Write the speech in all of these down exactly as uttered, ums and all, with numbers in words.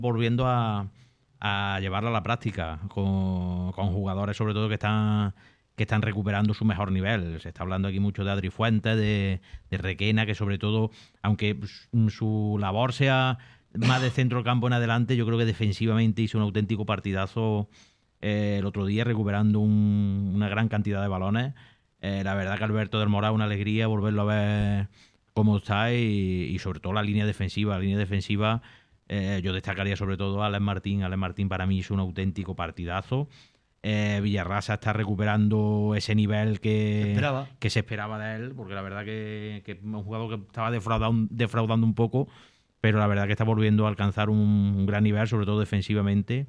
volviendo a, a llevarla a la práctica con, con jugadores sobre todo que están que están recuperando su mejor nivel. Se está hablando aquí mucho de Adri Fuentes, de, de Requena, que sobre todo, aunque su labor sea más de centro del campo en adelante, yo creo que defensivamente hizo un auténtico partidazo eh, el otro día, recuperando un, una gran cantidad de balones. Eh, la verdad que Alberto del Moral, una alegría volverlo a ver cómo está y, y sobre todo la línea defensiva. La línea defensiva, eh, yo destacaría sobre todo a Alex Martín. Alex Martín para mí hizo un auténtico partidazo. Eh, Villarrasa está recuperando ese nivel que, esperaba. que se esperaba de él, porque la verdad que, que es un jugador que estaba defraudando, defraudando un poco, pero la verdad que está volviendo a alcanzar un, un gran nivel, sobre todo defensivamente.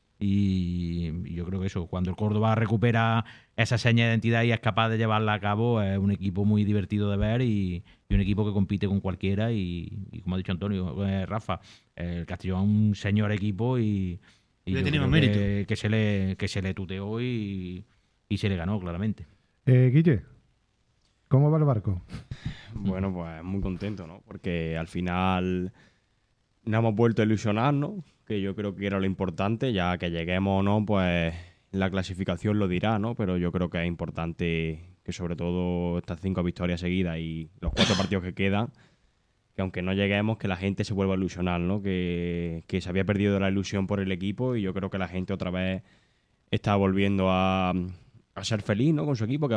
Y, y yo creo que eso, cuando el Córdoba recupera esa seña de identidad y es capaz de llevarla a cabo, es un equipo muy divertido de ver y, y un equipo que compite con cualquiera. Y, y como ha dicho Antonio, eh, Rafa, el Castellón es un señor equipo y Y le yo tenemos creo mérito. Que, que, se le, que se le tuteó y, y se le ganó, claramente. Eh, Guille, ¿cómo va el barco? Bueno, pues muy contento, ¿no? Porque al final nos hemos vuelto a ilusionar, ¿no? Que yo creo que era lo importante, ya que lleguemos o no, pues la clasificación lo dirá, ¿no? Pero yo creo que es importante que sobre todo estas cinco victorias seguidas y los cuatro partidos que quedan, que aunque no lleguemos, que la gente se vuelva a ilusionar, ¿no? Que, que se había perdido la ilusión por el equipo y yo creo que la gente otra vez está volviendo a, a ser feliz, ¿no? Con su equipo, que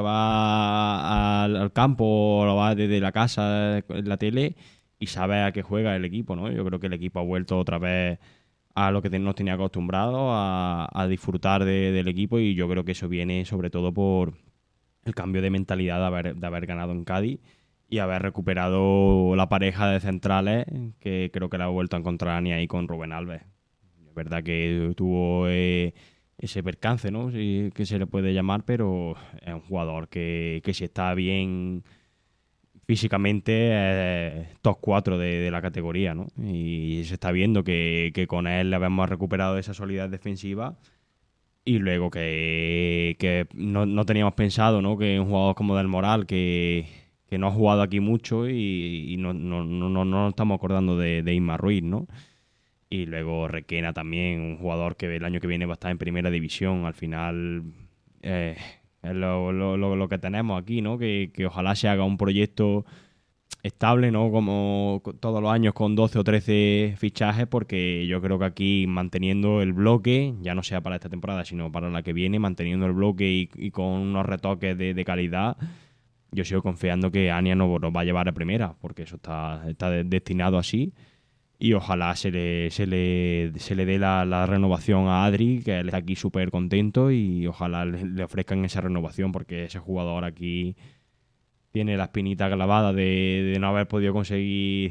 va al, al campo o lo va desde la casa, en la tele, y sabe a qué juega el equipo, ¿no? Yo creo que el equipo ha vuelto otra vez a lo que nos tenía acostumbrados, a, a disfrutar de, del equipo, y yo creo que eso viene sobre todo por el cambio de mentalidad de haber, de haber ganado en Cádiz y haber recuperado la pareja de centrales, que creo que la ha vuelto a encontrar ni ahí con Rubén Alves. Es verdad que tuvo eh, ese percance, ¿no? Sí, que se le puede llamar, pero es un jugador que, que si está bien físicamente es top cuatro de, de la categoría, ¿no? Y se está viendo que, que con él le habíamos recuperado esa solidez defensiva. Y luego que, que no, no teníamos pensado, ¿no? Que un jugador como Del Moral, que, que no ha jugado aquí mucho y, y no, no, no, no nos estamos acordando de, de Isma Ruiz, ¿no? Y luego Requena también, un jugador que el año que viene va a estar en primera división. Al final eh, es lo, lo, lo, lo que tenemos aquí, ¿no? Que, que ojalá se haga un proyecto estable, ¿no? Como todos los años con doce o trece fichajes, porque yo creo que aquí manteniendo el bloque, ya no sea para esta temporada, sino para la que viene, manteniendo el bloque y, y con unos retoques de, de calidad, yo sigo confiando que Ania nos, nos va a llevar a primera, porque eso está, está destinado así. Y ojalá se le, se le, se le dé la, la renovación a Adri, que él está aquí súper contento, y ojalá le, le ofrezcan esa renovación, porque ese jugador aquí tiene la espinita clavada de, de no haber podido conseguir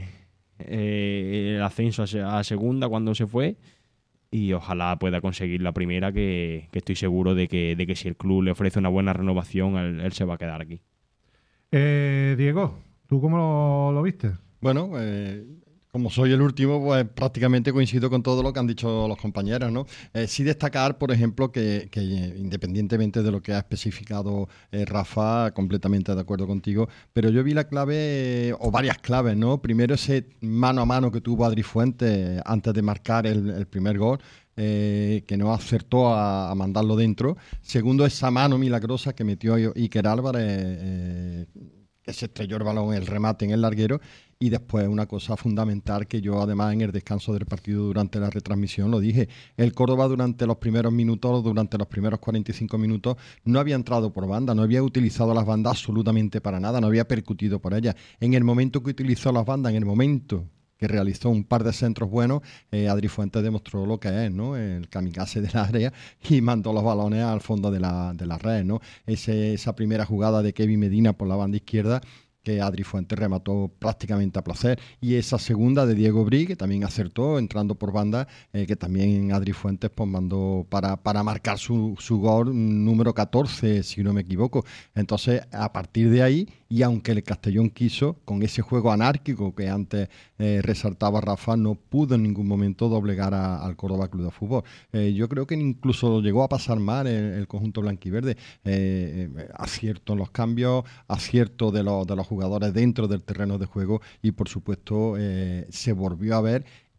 eh, el ascenso a, a segunda cuando se fue, y ojalá pueda conseguir la primera, que, que estoy seguro de que, de que si el club le ofrece una buena renovación, él, él se va a quedar aquí. Eh, Diego, ¿tú cómo lo, lo viste? Bueno, eh, como soy el último, pues prácticamente coincido con todo lo que han dicho los compañeros, ¿no? Eh, sí destacar, por ejemplo, que, que independientemente de lo que ha especificado eh, Rafa, completamente de acuerdo contigo, pero yo vi la clave, eh, o varias claves, ¿no? Primero, ese mano a mano que tuvo Adri Fuentes antes de marcar el, el primer gol, eh, que no acertó a, a mandarlo dentro. Segundo, esa mano milagrosa que metió Iker Álvarez, eh, que se estrelló el balón, el remate en el larguero. Y después una cosa fundamental que yo además en el descanso del partido durante la retransmisión lo dije, el Córdoba durante los primeros minutos, durante los primeros cuarenta y cinco minutos no había entrado por banda, no había utilizado las bandas absolutamente para nada, no había percutido por ellas. En el momento que utilizó las bandas, en el momento que realizó un par de centros buenos, eh, Adri Fuentes demostró lo que es, ¿no? El kamikaze del área, y mandó los balones al fondo de la, de la red, ¿no? Ese, esa primera jugada de Kevin Medina por la banda izquierda, que Adri Fuentes remató prácticamente a placer, y esa segunda de Diego Bri, que también acertó entrando por banda, eh, que también Adri Fuentes pues mandó para, para marcar su, su gol número catorce, si no me equivoco. Entonces, a partir de ahí, y aunque el Castellón quiso, con ese juego anárquico que antes eh, resaltaba Rafa, no pudo en ningún momento doblegar a, al Córdoba Club de Fútbol. Eh, yo creo que incluso llegó a pasar mal el, el conjunto blanquiverde. Eh, eh, acierto en los cambios, acierto de los, de los jugadores dentro del terreno de juego, y por supuesto eh, se volvió a ver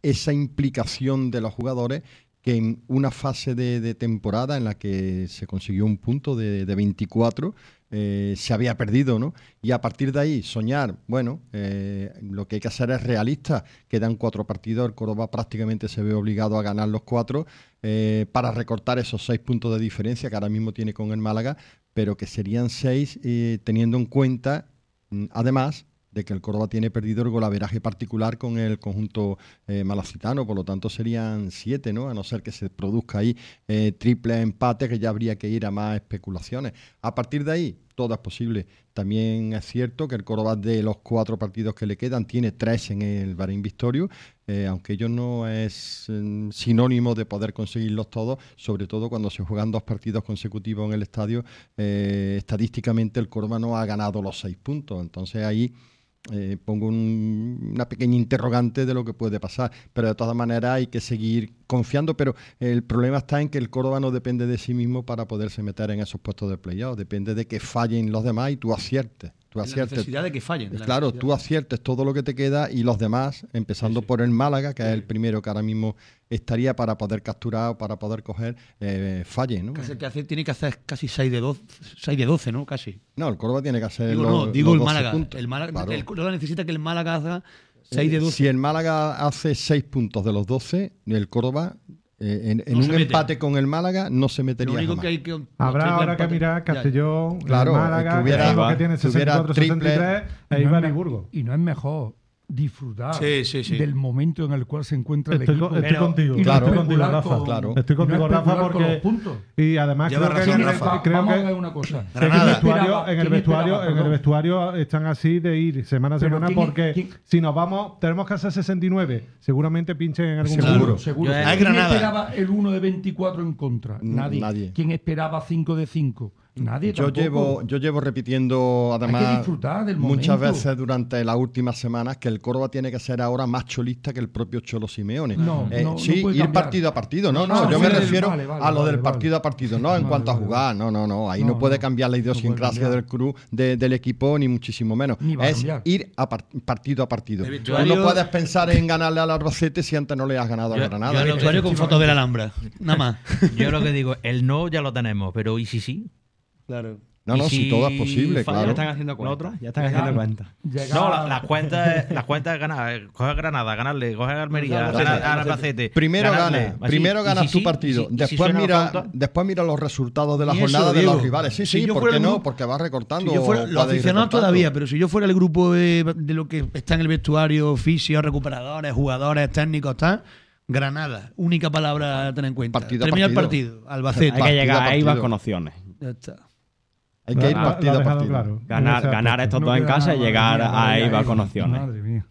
esa implicación de los jugadores que en una fase de, de temporada en la que se consiguió un punto de, de veinticuatro, eh, se había perdido, ¿no? Y a partir de ahí, soñar, bueno, eh, lo que hay que hacer es realista, quedan cuatro partidos, el Córdoba prácticamente se ve obligado a ganar los cuatro eh, para recortar esos seis puntos de diferencia que ahora mismo tiene con el Málaga, pero que serían seis eh, teniendo en cuenta, además, de que el Córdoba tiene perdido el golaveraje particular con el conjunto eh, malacitano, por lo tanto serían siete, ¿no? A no ser que se produzca ahí eh, triple empate, que ya habría que ir a más especulaciones. A partir de ahí, todo es posible. También es cierto que el Córdoba, de los cuatro partidos que le quedan, tiene tres en el Bahrein Victorio, eh, aunque ello no es eh, sinónimo de poder conseguirlos todos, sobre todo cuando se juegan dos partidos consecutivos en el estadio. Eh, estadísticamente el Córdoba no ha ganado los seis puntos, entonces ahí Eh, pongo un, una pequeña interrogante de lo que puede pasar, pero de todas maneras hay que seguir confiando, pero el problema está en que el Córdoba no depende de sí mismo para poderse meter en esos puestos de playoff, depende de que fallen los demás y tú aciertes. Tú aciertes. La necesidad de que fallen. Claro, tú aciertes todo lo que te queda y los demás, empezando sí, sí. por el Málaga, que sí. es el primero que ahora mismo estaría para poder capturar o para poder coger, eh, fallen, ¿no? Casi que hacer, tiene que hacer casi seis de doce, ¿no? Casi. No, el Córdoba tiene que hacer digo, los, no, digo los el Málaga. puntos. El Málaga, claro. el Córdoba necesita que el Málaga haga seis de doce. Si el Málaga hace seis puntos de los doce, el Córdoba... Eh, en, en no un empate con el Málaga no se metería. Lo único jamás. que hay que habrá ahora que mirar Castellón, ya. Claro, Málaga, que hubiera, que, que tiene sesenta y cuatro sesenta y tres, e Eibar y Burgos. Y no es mejor disfrutar sí, sí, sí. del momento en el cual se encuentra el estoy equipo. Con, estoy pero, contigo, claro, estoy contigo, Rafa. Con, claro. Estoy contigo, no Rafa, porque y además Lleva creo razón, que, Rafa. creo Vamos que, a ver una cosa. que en el vestuario, en el vestuario, en el vestuario están así de ir semana a semana ¿quién, porque quién? si nos vamos tenemos que hacer sesenta y nueve, seguramente pinchen en algún Seguro, seguro. seguro. Yo, ¿Quién Granada. esperaba el uno de veinticuatro en contra? Nadie. Nadie. ¿Quién esperaba cinco de cinco? Nadie. Yo tampoco. llevo, yo llevo repitiendo, además, Hay que disfrutar del muchas momento. veces durante las últimas semanas que el Córdoba tiene que ser ahora más cholista que el propio Cholo Simeone. No, eh, no, sí, no puede ir cambiar. partido a partido. No, no, Ah, yo me vale, refiero vale, vale, a lo vale, del partido vale. a partido, no en Vale, cuanto vale, a jugar. No, no, no. Ahí no, No, puede no. cambiar la idiosincrasia No puede del club, de- del equipo, ni muchísimo menos. Ni va a es cambiar. ir a par- partido a partido. El Tú vestuario- no puedes pensar en ganarle al Albacete si antes no le has ganado Yo- a Granada. yo El lo vestuario con fotos de la Alhambra. Nada más. Yo lo que digo, el no ya lo tenemos, pero ¿y si sí? Claro. No, no, ¿Y si si todo es posible, falla? Ya claro. están haciendo cuentas. ¿Otro? Ya están haciendo cuentas. Llegar- No, la- las cuentas las cuentas es ganar, coger Granada, ganarle, coger Almería, Albacete, ganar al Albacete. Albacete. Primero ganarle, ganas, así. primero Y ganas si tu sí, partido, y si- y si después suena la mira, flauta, después mira los resultados de la Y eso, jornada de Diego, los rivales. Sí, si sí, yo ¿por fuera qué el no? grupo- Porque vas recortando. Si yo fuera, o los puedes ir aficionados recortando. todavía, pero si yo fuera el grupo de, de lo que está en el vestuario, fisios, recuperadores, jugadores, técnicos, está Granada, única palabra a tener en cuenta. Partido a Termina el partido. partido, Albacete. Hay que Partido a llegar ahí, vas partido. con opciones. Ya está. Hay que ir Lo ha- lo ha partido a dejado partido. claro. Ganar, En ese ganar aspecto. estos No dos en queda casa y nada, llegar madre a mía, Eibar con Eibar, opciones. Madre mía.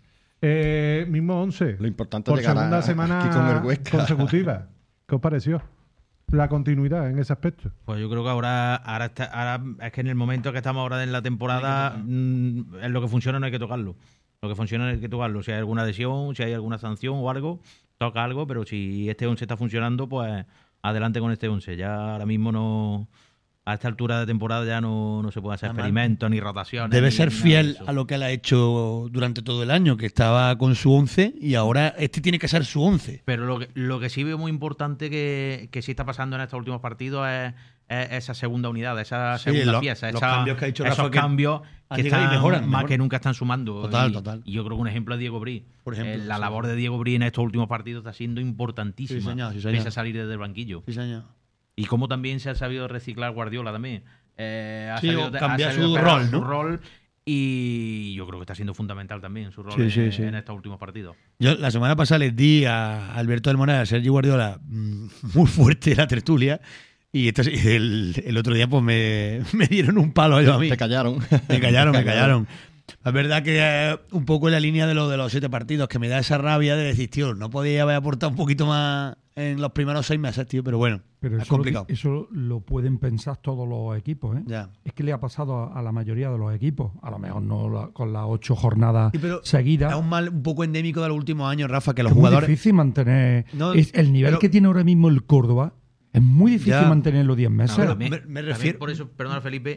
Eh, mismo once. Lo importante por es llegar segunda a- semana aquí con el Huesca. consecutiva. ¿Qué os pareció? La continuidad en ese aspecto. Pues yo creo que ahora, ahora, está, ahora es que en el momento que estamos ahora en la temporada, mm, en lo que funciona no hay que tocarlo. Lo que funciona no hay que tocarlo. Si hay alguna adhesión, si hay alguna sanción o algo, toca algo, pero si este once está funcionando, pues adelante con este once. Ya ahora mismo no... A esta altura de temporada ya no, no se puede hacer Además, experimentos ni rotaciones. Debe ni ser nada de fiel eso. a lo que él ha hecho durante todo el año, que estaba con su once y ahora este tiene que ser su once. Pero lo que, lo que sí veo muy importante que, que sí está pasando en estos últimos partidos es, es esa segunda unidad, esa Sí, segunda lo- pieza, los esa- cambios que ha dicho esos Rafa que cambios han que llegado y están mejoran, más mejoran. que nunca están sumando. Total, y, total. y yo creo que un ejemplo es Diego Brí. Por ejemplo, Eh, la sí. labor de Diego Brí en estos últimos partidos está siendo importantísima. Sí, señor, sí, señor. Pese a salir desde el banquillo. Sí, señor. Y cómo también se ha sabido reciclar Guardiola también. Eh, ha Sí, sabido- o cambiar ha sabido su pegar rol, ¿no? su rol, y yo creo que está siendo fundamental también su rol Sí, en, sí, sí. en estos últimos partidos. Yo la semana pasada les di a Alberto del Moral, a Sergio Guardiola, mm, muy fuerte la tertulia, y este, el, el otro día pues me, me dieron un palo ellos a mí. Te callaron. Me callaron, me callaron. La verdad que eh, un poco en la línea de lo de los siete partidos, que me da esa rabia de decir, tío, no podía haber aportado un poquito más en los primeros seis meses, tío, pero bueno, Pero es eso, lo, complicado. eso lo pueden pensar todos los equipos, ¿eh? Ya. Es que le ha pasado a, a la mayoría de los equipos. A lo mejor no la- con las ocho jornadas Sí, pero seguidas. Es un mal un poco endémico de los últimos años, Rafa, que los es muy jugadores... difícil mantener... No, es el nivel pero- que tiene ahora mismo el Córdoba es muy difícil Ya. mantenerlo diez meses. Ahora, También- me- me también refiero- por eso, perdona Felipe, Sí.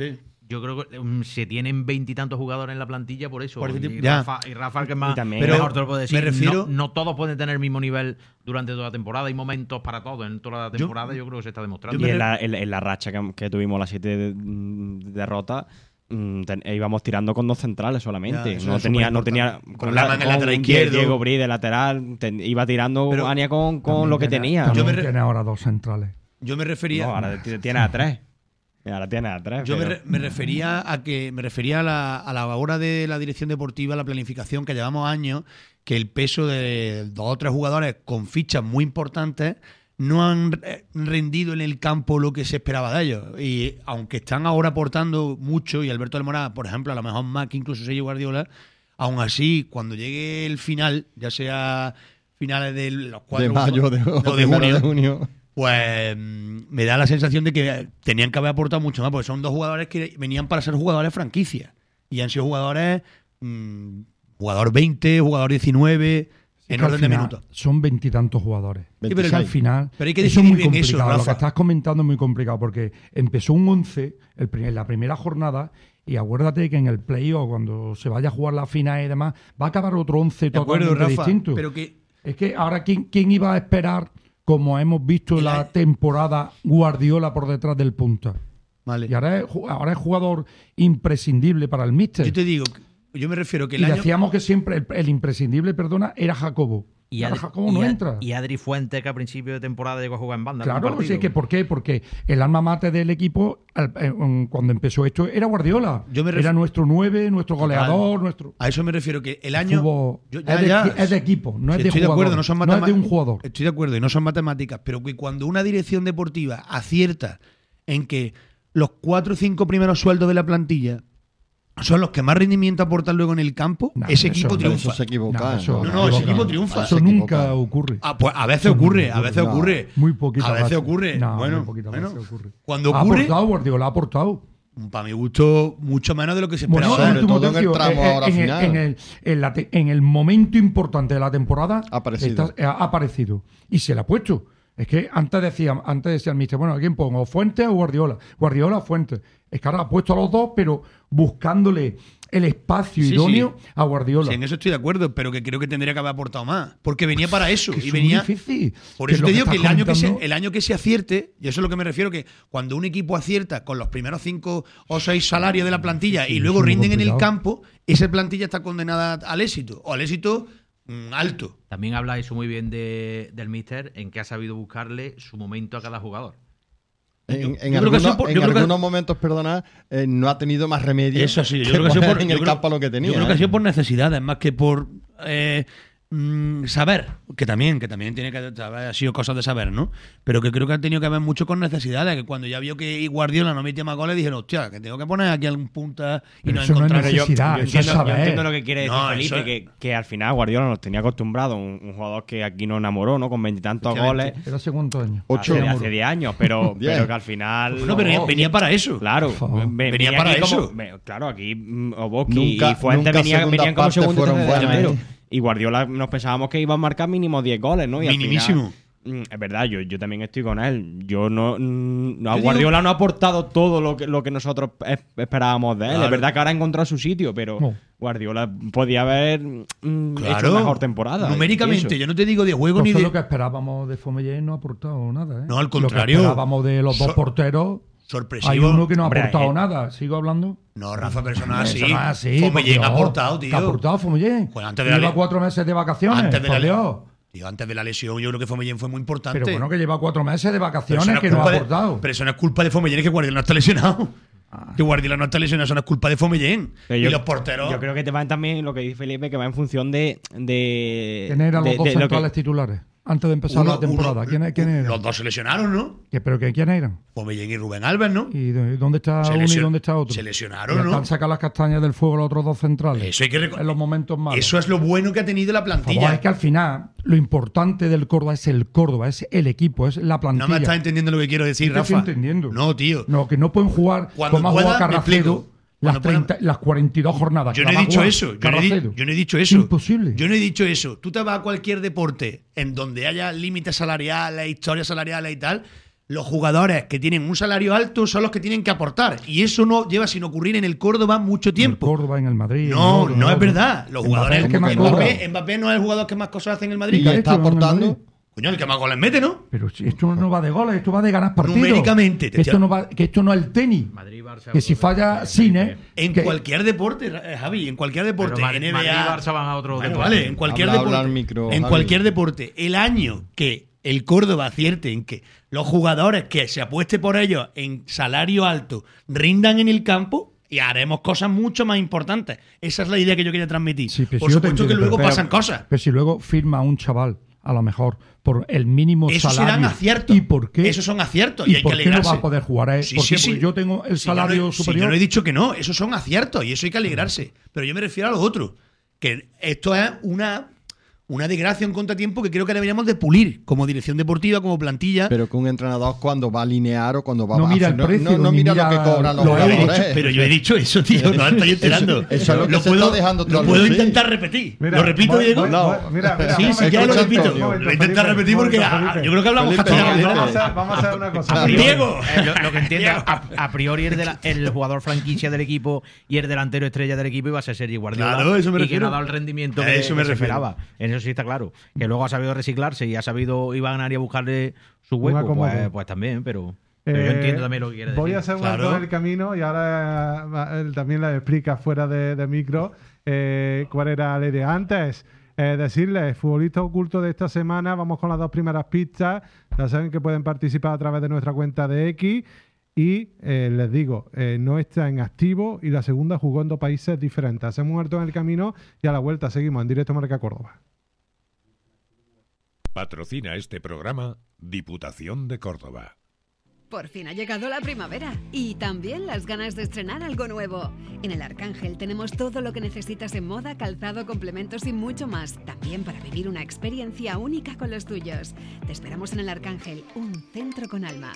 Yo creo que um, se tienen veintitantos jugadores en la plantilla por eso. Por ese y, tipo- ya. Rafa, y Rafa, que es más, Y también- que Pero mejor te lo puedo decir. me refiero- no, no todos pueden tener el mismo nivel durante toda la temporada. Hay momentos para todos en toda la temporada. Yo, creo que se está demostrando. yo Y me en re- la, en, en la racha que, que tuvimos las siete de- mm, derrotas, mm, ten- íbamos tirando con dos centrales solamente. Ya, eso no, es tenía, no superimportante. tenía Con Lama en el lateral Die- izquierdo. Diego Bri de lateral, ten- iba tirando Pero Ania con, con También lo que tiene- tenía. También Yo me re- tiene ahora dos centrales. Yo me refería. No, ahora t- tiene a tres. Ahora tiene a tres. Yo me, pero- re- me refería a que me refería a la, a la hora de la dirección deportiva, la planificación, que llevamos años, que el peso de dos o tres jugadores con fichas muy importantes no han re- rendido en el campo lo que se esperaba de ellos. Y aunque están ahora aportando mucho, y Alberto del Moral, por ejemplo, a lo mejor más que incluso Sergio Guardiola, aún así, cuando llegue el final, ya sea finales de los cuatro de mayo de, no, o de primero junio, de junio. pues mm, me da la sensación de que tenían que haber aportado mucho más, porque son dos jugadores que venían para ser jugadores franquicia. Y han sido jugadores, mm, jugador veinte, jugador diecinueve, Es en que al orden de final minutos. Son veintitantos jugadores. Sí, pero Es que al final. pero hay que eso es definir muy bien eso, complicado. Lo Rafa. que estás comentando es muy complicado porque empezó un once el primer- la primera jornada. Y acuérdate que en el playoff, cuando se vaya a jugar la final y demás, va a acabar otro once De acuerdo, totalmente Rafa, distinto. pero que Es que ahora, ¿quién, quién iba a esperar, como hemos visto El la año- temporada, Guardiola por detrás del punta? vale. Y ahora es, ju- ahora es jugador imprescindible para el míster. Yo te digo, yo me refiero que Y el año decíamos que siempre el, el imprescindible, perdona, era Jacobo. Y, ahora Adri, Jacobo no y, entra. y Adri Fuentes, que a principio de temporada llegó a jugar en banda. en un Claro, partido. sí, que ¿por qué? Porque el alma mate del equipo, al- eh, um, cuando empezó esto, era Guardiola. Yo me ref- Era nuestro nueve, nuestro Total. goleador, nuestro... a eso me refiero que el año Fútbol- yo- ya, es, de, ya. es de equipo, no Sí, es de estoy de jugador. acuerdo, no son es de matema- un jugador. Estoy de acuerdo y no son matemáticas, pero que cuando una dirección deportiva acierta en que los cuatro o cinco primeros sueldos de la plantilla son los que más rendimiento aportan luego en el campo, No, ese eso- equipo pero Pero triunfa. eso se equivoca. No, eso- No, no, ese equivoca. equipo triunfa. Eso Se nunca equivoca. ocurre. Ah, pues a veces Eso ocurre, a nunca veces ocurre. ocurre. Muy poquitas A veces veces. ocurre. No, bueno, muy poquitas bueno, veces ocurre. cuando Ha ocurre, aportado, Guardiola ha aportado. para mi gusto, mucho menos de lo que se Bueno, esperaba. sobre en último todo en el tercio, tramo eh, ahora en, el, final. en, el, en, la te- en el momento importante de la temporada Ha aparecido. está- ha aparecido y se le ha puesto. Es que antes decía, antes decía el mister, bueno, ¿a quién pongo? ¿Fuentes o Guardiola? Guardiola o Fuentes. Es que ahora ha puesto a los dos, pero buscándole el espacio Sí, idóneo sí. a Guardiola. Sí, en eso estoy de acuerdo, pero que creo que tendría que haber aportado más. Porque venía para eso. Que y es venía. muy difícil. Por Que eso lo te digo que estás el año que, se, comentando- el año que se acierte, y eso es lo que me refiero, que cuando un equipo acierta con los primeros cinco o seis salarios de la plantilla Sí, y sí, luego eso es muy rinden en el complicado. campo, esa plantilla está condenada al éxito. O al éxito mm, alto. También habla eso muy bien de, del míster, en que ha sabido buscarle su momento a cada jugador. En, Yo- en yo creo que algunos, eso por- en yo creo que- algunos momentos, perdona, eh, no ha tenido más remedio. Eso sí, yo que creo que ha sido poner por, en yo el creo- campo lo que tenía. Yo creo que ha ¿eh? sido por necesidades, más que por eh, mm, saber, que también, que también tiene que haber sido cosas de saber, ¿no? Pero que creo que ha tenido que ver mucho con necesidades, que cuando ya vio que Guardiola no metía más goles, dijeron, hostia, que tengo que poner aquí algún punta y Pero no eso no es encontrar. Pero yo, necesidad, yo eso es entiendo, yo saber. entiendo lo que quiere decir No, Felipe, eso es- que, que al final Guardiola nos tenía acostumbrado, un, un jugador que aquí nos enamoró, ¿no? Con veintitantos goles. Era hace cuántos años. Ocho. Hace, hace diez años, pero, Diez. pero que al final. No, pero venía, venía para eso. Claro, Por favor. ve- Venía venía para aquí como- eso. ve- claro, aquí mm, Oboski Nunca- y Fuentes nunca venía- segunda venían como parte segundo y fueron tercer buenas, delantero. ¿eh? Y Guardiola nos pensábamos que iba a marcar mínimo diez goles, ¿no? Y al Minimísimo. final, mm, es verdad, yo, yo también estoy con él. Yo no. mm, no- Yo Guardiola no ha aportado todo lo que, lo que nosotros es- esperábamos de él. Claro. Es verdad que ahora ha encontrado su sitio, pero No. Guardiola podía haber mm, Claro. hecho mejor temporada. Numéricamente, Eso. yo no te digo de juego ni Entonces de. lo que esperábamos de Fomellé no ha aportado nada, ¿eh? No, al Lo que contrario. esperábamos de los dos So- porteros. Sorpresivo. Hay uno que no ha Hombre, aportado eh. nada. ¿Sigo hablando? No, Rafa, pero eso no es así. Eso no es así. Fomellén por ha Dios. aportado, tío. ¿Qué ha aportado Fomellé? Pues antes de la Lleva le- cuatro meses de vacaciones. Antes de la por le- Dios. Tío, antes de la lesión, yo creo que Fomellén fue muy importante. Pero bueno, que lleva cuatro meses de Pero vacaciones eso no es que no ha culpa de- aportado. Pero eso no es culpa de Fomellén, es que Guardiola no está lesionado. Que Guardiola no está lesionado, eso no es culpa de Fomellén. Pero Y yo- los porteros. Yo creo que te van también, lo que dice Felipe, que va en función de. de ¿Quién eran los de- dos de lo que- centrales titulares? Antes de empezar uno- la temporada. uno- ¿Quién, quién eran? Los dos se lesionaron, ¿no? ¿Qué- ¿Pero que, quién eran? Fomellén y Rubén Alves, ¿no? ¿Y de- dónde está Se uno y lesion- dónde está otro? se lesionaron, Y ¿no? Han sacado las castañas del fuego los otros dos centrales. Eso hay que recordar. En los momentos malos. Eso es lo bueno que ha tenido la Por favor, plantilla. es que al final lo importante del Córdoba es el Córdoba, es el equipo, es la plantilla. No me estás entendiendo lo que quiero decir, Sí te Rafa. estoy entendiendo. No, tío. No, que no pueden jugar Cuando como ha pueda, jugado me Carracedo explico. las, Cuando pueda- treinta las cuarenta y dos jornadas. Yo que no he la va a dicho jugar eso. Yo no, he, di- Carracedo. yo no he dicho eso. Imposible. Yo no he dicho eso. Tú te vas a cualquier deporte en donde haya límites salariales, historias salariales y tal. los jugadores que tienen un salario alto son los que tienen que aportar. Y eso no lleva sin ocurrir en el Córdoba mucho tiempo. En el Córdoba, en el Madrid. No, en el no es Córdoba. verdad. Los jugadores. Mbappé, Mbappé, que más Mbappé, Mbappé no es el jugador que más cosas hace en el Madrid. Y ¿Qué ha está hecho en el aportando. Madrid? Coño, el que más goles mete, ¿no? Pero si esto no va de goles, esto va de ganar partidos. Numéricamente, te Esto estoy- no va, que esto no es el tenis. Madrid, Barça, Que si falla Cine. En que- cualquier deporte, eh, Javi, en cualquier deporte, Pero Madrid- N B A. Madrid y Barça van a otro Bueno, deporte. vale, en cualquier Habla- deporte. habla al micro, en Javi. cualquier deporte, el año que el Córdoba acierte en que los jugadores que se apueste por ellos en salario alto rindan en el campo, y haremos cosas mucho más importantes. Esa es la idea que yo quería transmitir. Sí, pero por si yo te supuesto que entiendo, luego pero- pasan cosas. Pero si luego firma a un chaval, a lo mejor, por el mínimo Esos salario. serán aciertos. ¿Y por qué? Esos son aciertos. ¿Y, y hay por que qué no alegrarse. va a poder jugar? ¿Eh? Sí, ¿Por sí, qué? sí. Porque yo tengo el Sí, yo no salario he- sí, superior. yo no he dicho que no, esos son aciertos y eso hay que alegrarse. Pero yo me refiero a lo otro. Que esto es una, una desgracia, un contratiempo que creo que deberíamos de pulir como dirección deportiva, como plantilla. Pero que un entrenador cuando va a alinear o cuando va No a mira hacer- el precio, no, no ni mira mira lo que cobran los los Pero yo he jugadores. dicho- pero yo he dicho eso, tío, no estoy enterando. Eso- eso es lo que Lo se puedo, está dejando lo traslucir. puedo intentar repetir. Mira, ¿Lo repito, voy- Diego? voy- No. voy- mira, mira, Sí, un sí, ya lo momento, repito. un momento, Lo voy a intentar Felipe, repetir un porque momento, ah, Felipe. yo creo que hablamos Felipe, castellano. Felipe. ¿no? Vamos a, vamos a hacer una cosa. A Diego. Eh, lo, lo que entiendo, a, a priori el, de la- el jugador franquicia del equipo y el delantero estrella del equipo iba a ser Sergi Guardiola. Claro, eso me y que refiero. no ha dado el rendimiento A que, eso me que se refiero. esperaba. En eso sí está claro. Que luego ha sabido reciclarse y ha sabido ir a ganar y a buscarle su hueco, acomodo. pues, pues también, pero, pero yo Eh, entiendo también lo que quiere decir. Voy a hacer un Claro. alto en el camino y ahora eh, va- él también le explica fuera de, de micro eh, cuál era la idea. Antes, eh, decirles, futbolista oculto de esta semana, vamos con las dos primeras pistas. Ya saben que pueden participar a través de nuestra cuenta de X. Y eh, les digo, eh, no está en activo y la segunda jugó en dos países diferentes. Hacemos un alto en el camino y a la vuelta seguimos en directo Marca Córdoba. Patrocina este programa Diputación de Córdoba. Por fin ha llegado la primavera y también las ganas de estrenar algo nuevo. En el Arcángel tenemos todo lo que necesitas en moda, calzado, complementos y mucho más. También para vivir una experiencia única con los tuyos. Te esperamos en el Arcángel, un centro con alma.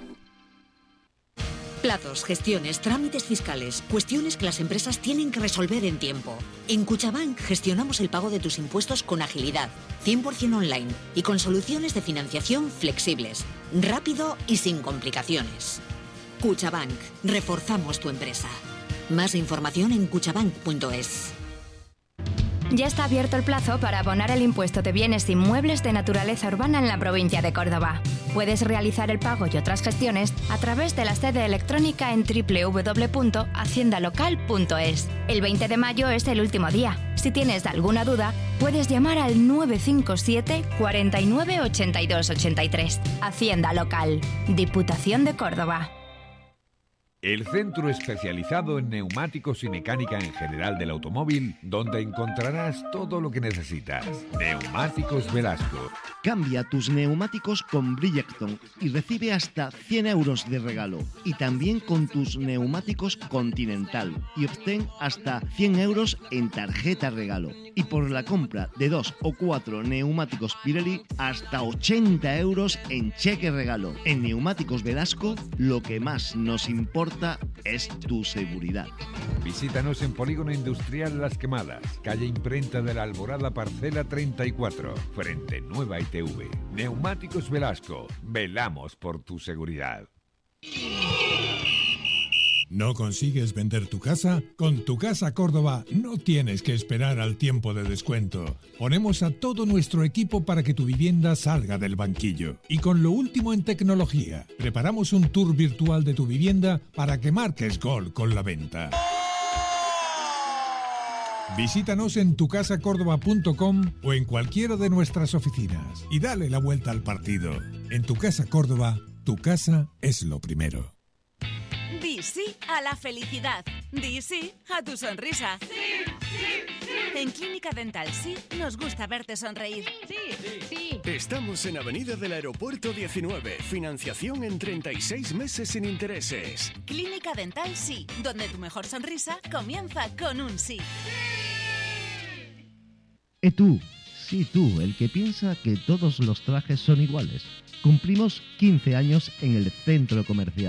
Plazos, gestiones, trámites fiscales, cuestiones que las empresas tienen que resolver en tiempo. En Cuchabank gestionamos el pago de tus impuestos con agilidad, cien por ciento online y con soluciones de financiación flexibles, rápido y sin complicaciones. Cuchabank, reforzamos tu empresa. Más información en cuchabank punto es. Ya está abierto el plazo para abonar el impuesto de bienes inmuebles de naturaleza urbana en la provincia de Córdoba. Puedes realizar el pago y otras gestiones a través de la sede electrónica en doble u doble u doble u punto hacienda local punto es. El veinte de mayo es el último día. Si tienes alguna duda, puedes llamar al nueve cinco siete, cuatro nueve, ocho dos ocho tres. Hacienda Local, Diputación de Córdoba. El centro especializado en neumáticos y mecánica en general del automóvil, donde encontrarás todo lo que necesitas. Neumáticos Velasco. Cambia tus neumáticos con Bridgestone y recibe hasta cien euros de regalo. Y también con tus neumáticos Continental y obtén hasta cien euros en tarjeta regalo. Y por la compra de dos o cuatro neumáticos Pirelli, hasta ochenta euros en cheque regalo. En Neumáticos Velasco, lo que más nos importa es tu seguridad. Visítanos en Polígono Industrial Las Quemadas, calle Imprenta de la Alborada, parcela treinta y cuatro, frente Nueva I T V. Neumáticos Velasco, velamos por tu seguridad. ¿No consigues vender tu casa? Con Tu Casa Córdoba no tienes que esperar al tiempo de descuento. Ponemos a todo nuestro equipo para que tu vivienda salga del banquillo. Y con lo último en tecnología, preparamos un tour virtual de tu vivienda para que marques gol con la venta. Visítanos en tu casa córdoba punto com o en cualquiera de nuestras oficinas y dale la vuelta al partido. En Tu Casa Córdoba, tu casa es lo primero. Di sí a la felicidad. Di sí a tu sonrisa. Sí, sí, sí. En Clínica Dental Sí nos gusta verte sonreír. Sí, sí. Estamos en Avenida del Aeropuerto diecinueve. Financiación en treinta y seis meses sin intereses. Clínica Dental Sí, donde tu mejor sonrisa comienza con un sí. ¿Y tú? Sí, tú, el que piensa que todos los trajes son iguales. Cumplimos quince años en el centro comercial.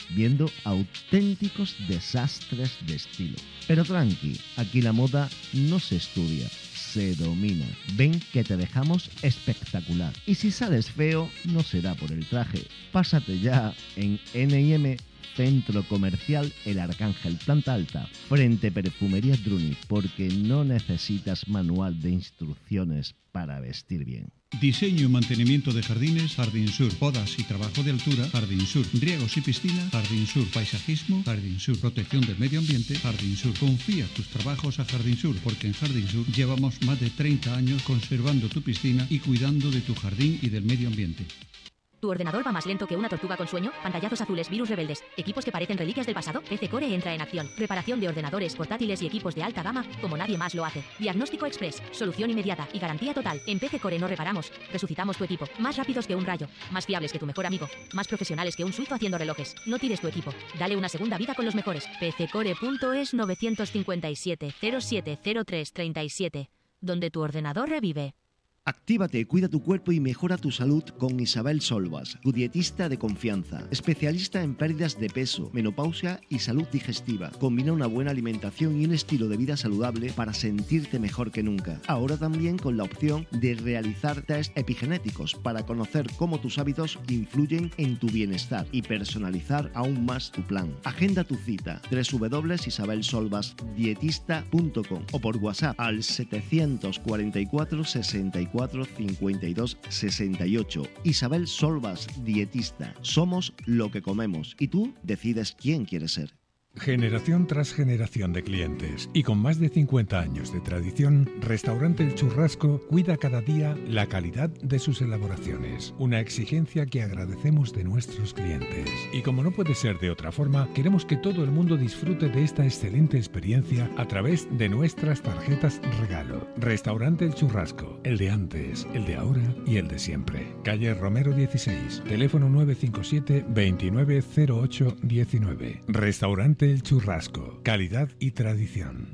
viendo auténticos desastres de estilo. Pero tranqui, aquí la moda no se estudia, se domina. Ven que te dejamos espectacular. Y si sales feo, no será por el traje. Pásate ya en N y M Centro Comercial El Arcángel, planta alta, frente Perfumerías Druni, porque no necesitas manual de instrucciones para vestir bien. Diseño y mantenimiento de jardines, Jardín Sur. Podas y trabajo de altura, Jardín Sur. Riegos y piscina, Jardín Sur. Paisajismo, Jardín Sur. Protección del medio ambiente, Jardín Sur. Confía tus trabajos a Jardín Sur, porque en Jardín Sur llevamos más de treinta años conservando tu piscina y cuidando de tu jardín y del medio ambiente. ¿Tu ordenador va más lento que una tortuga con sueño? Pantallazos azules, virus rebeldes, equipos que parecen reliquias del pasado. P C Core entra en acción. Reparación de ordenadores portátiles y equipos de alta gama como nadie más lo hace. Diagnóstico express, solución inmediata y garantía total. En P C Core no reparamos, resucitamos tu equipo. Más rápidos que un rayo, más fiables que tu mejor amigo, más profesionales que un suizo haciendo relojes. No tires tu equipo, dale una segunda vida con los mejores. P C core punto es nueve cinco siete, cero siete cero tres tres siete, donde tu ordenador revive. Actívate, cuida tu cuerpo y mejora tu salud con Isabel Solvas, tu dietista de confianza, especialista en pérdidas de peso, menopausia y salud digestiva. Combina una buena alimentación y un estilo de vida saludable para sentirte mejor que nunca. Ahora también con la opción de realizar test epigenéticos para conocer cómo tus hábitos influyen en tu bienestar y personalizar aún más tu plan. Agenda tu cita doble u doble u doble u punto isabel solvas dietista punto com o por WhatsApp al setecientos cuarenta y cuatro, sesenta y cuatro, cincuenta y dos, sesenta y ocho. Isabel Solvas, dietista. Somos lo que comemos y tú decides quién quieres ser. Generación tras generación de clientes y con más de cincuenta años de tradición, Restaurante El Churrasco cuida cada día la calidad de sus elaboraciones, una exigencia que agradecemos de nuestros clientes. Y como no puede ser de otra forma, queremos que todo el mundo disfrute de esta excelente experiencia a través de nuestras tarjetas regalo. Restaurante El Churrasco, el de antes, el de ahora y el de siempre. Calle Romero dieciséis, teléfono nueve cinco siete, veintinueve cero ocho diecinueve. Restaurante El Churrasco, calidad y tradición.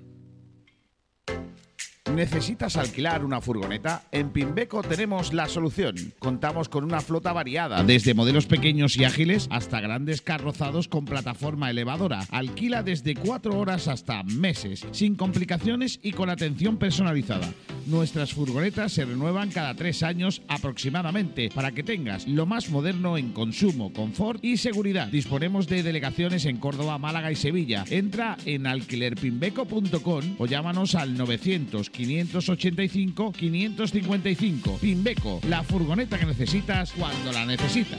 ¿Necesitas alquilar una furgoneta? En Pimbeco tenemos la solución. Contamos con una flota variada, desde modelos pequeños y ágiles hasta grandes carrozados con plataforma elevadora. Alquila desde cuatro horas hasta meses, sin complicaciones y con atención personalizada. Nuestras furgonetas se renuevan cada tres años aproximadamente para que tengas lo más moderno en consumo, confort y seguridad. Disponemos de delegaciones en Córdoba, Málaga y Sevilla. Entra en alquiler pimbeco punto com o llámanos al novecientos, quinientos ochenta y cinco, quinientos cincuenta y cinco. Pimbeco, la furgoneta que necesitas cuando la necesitas.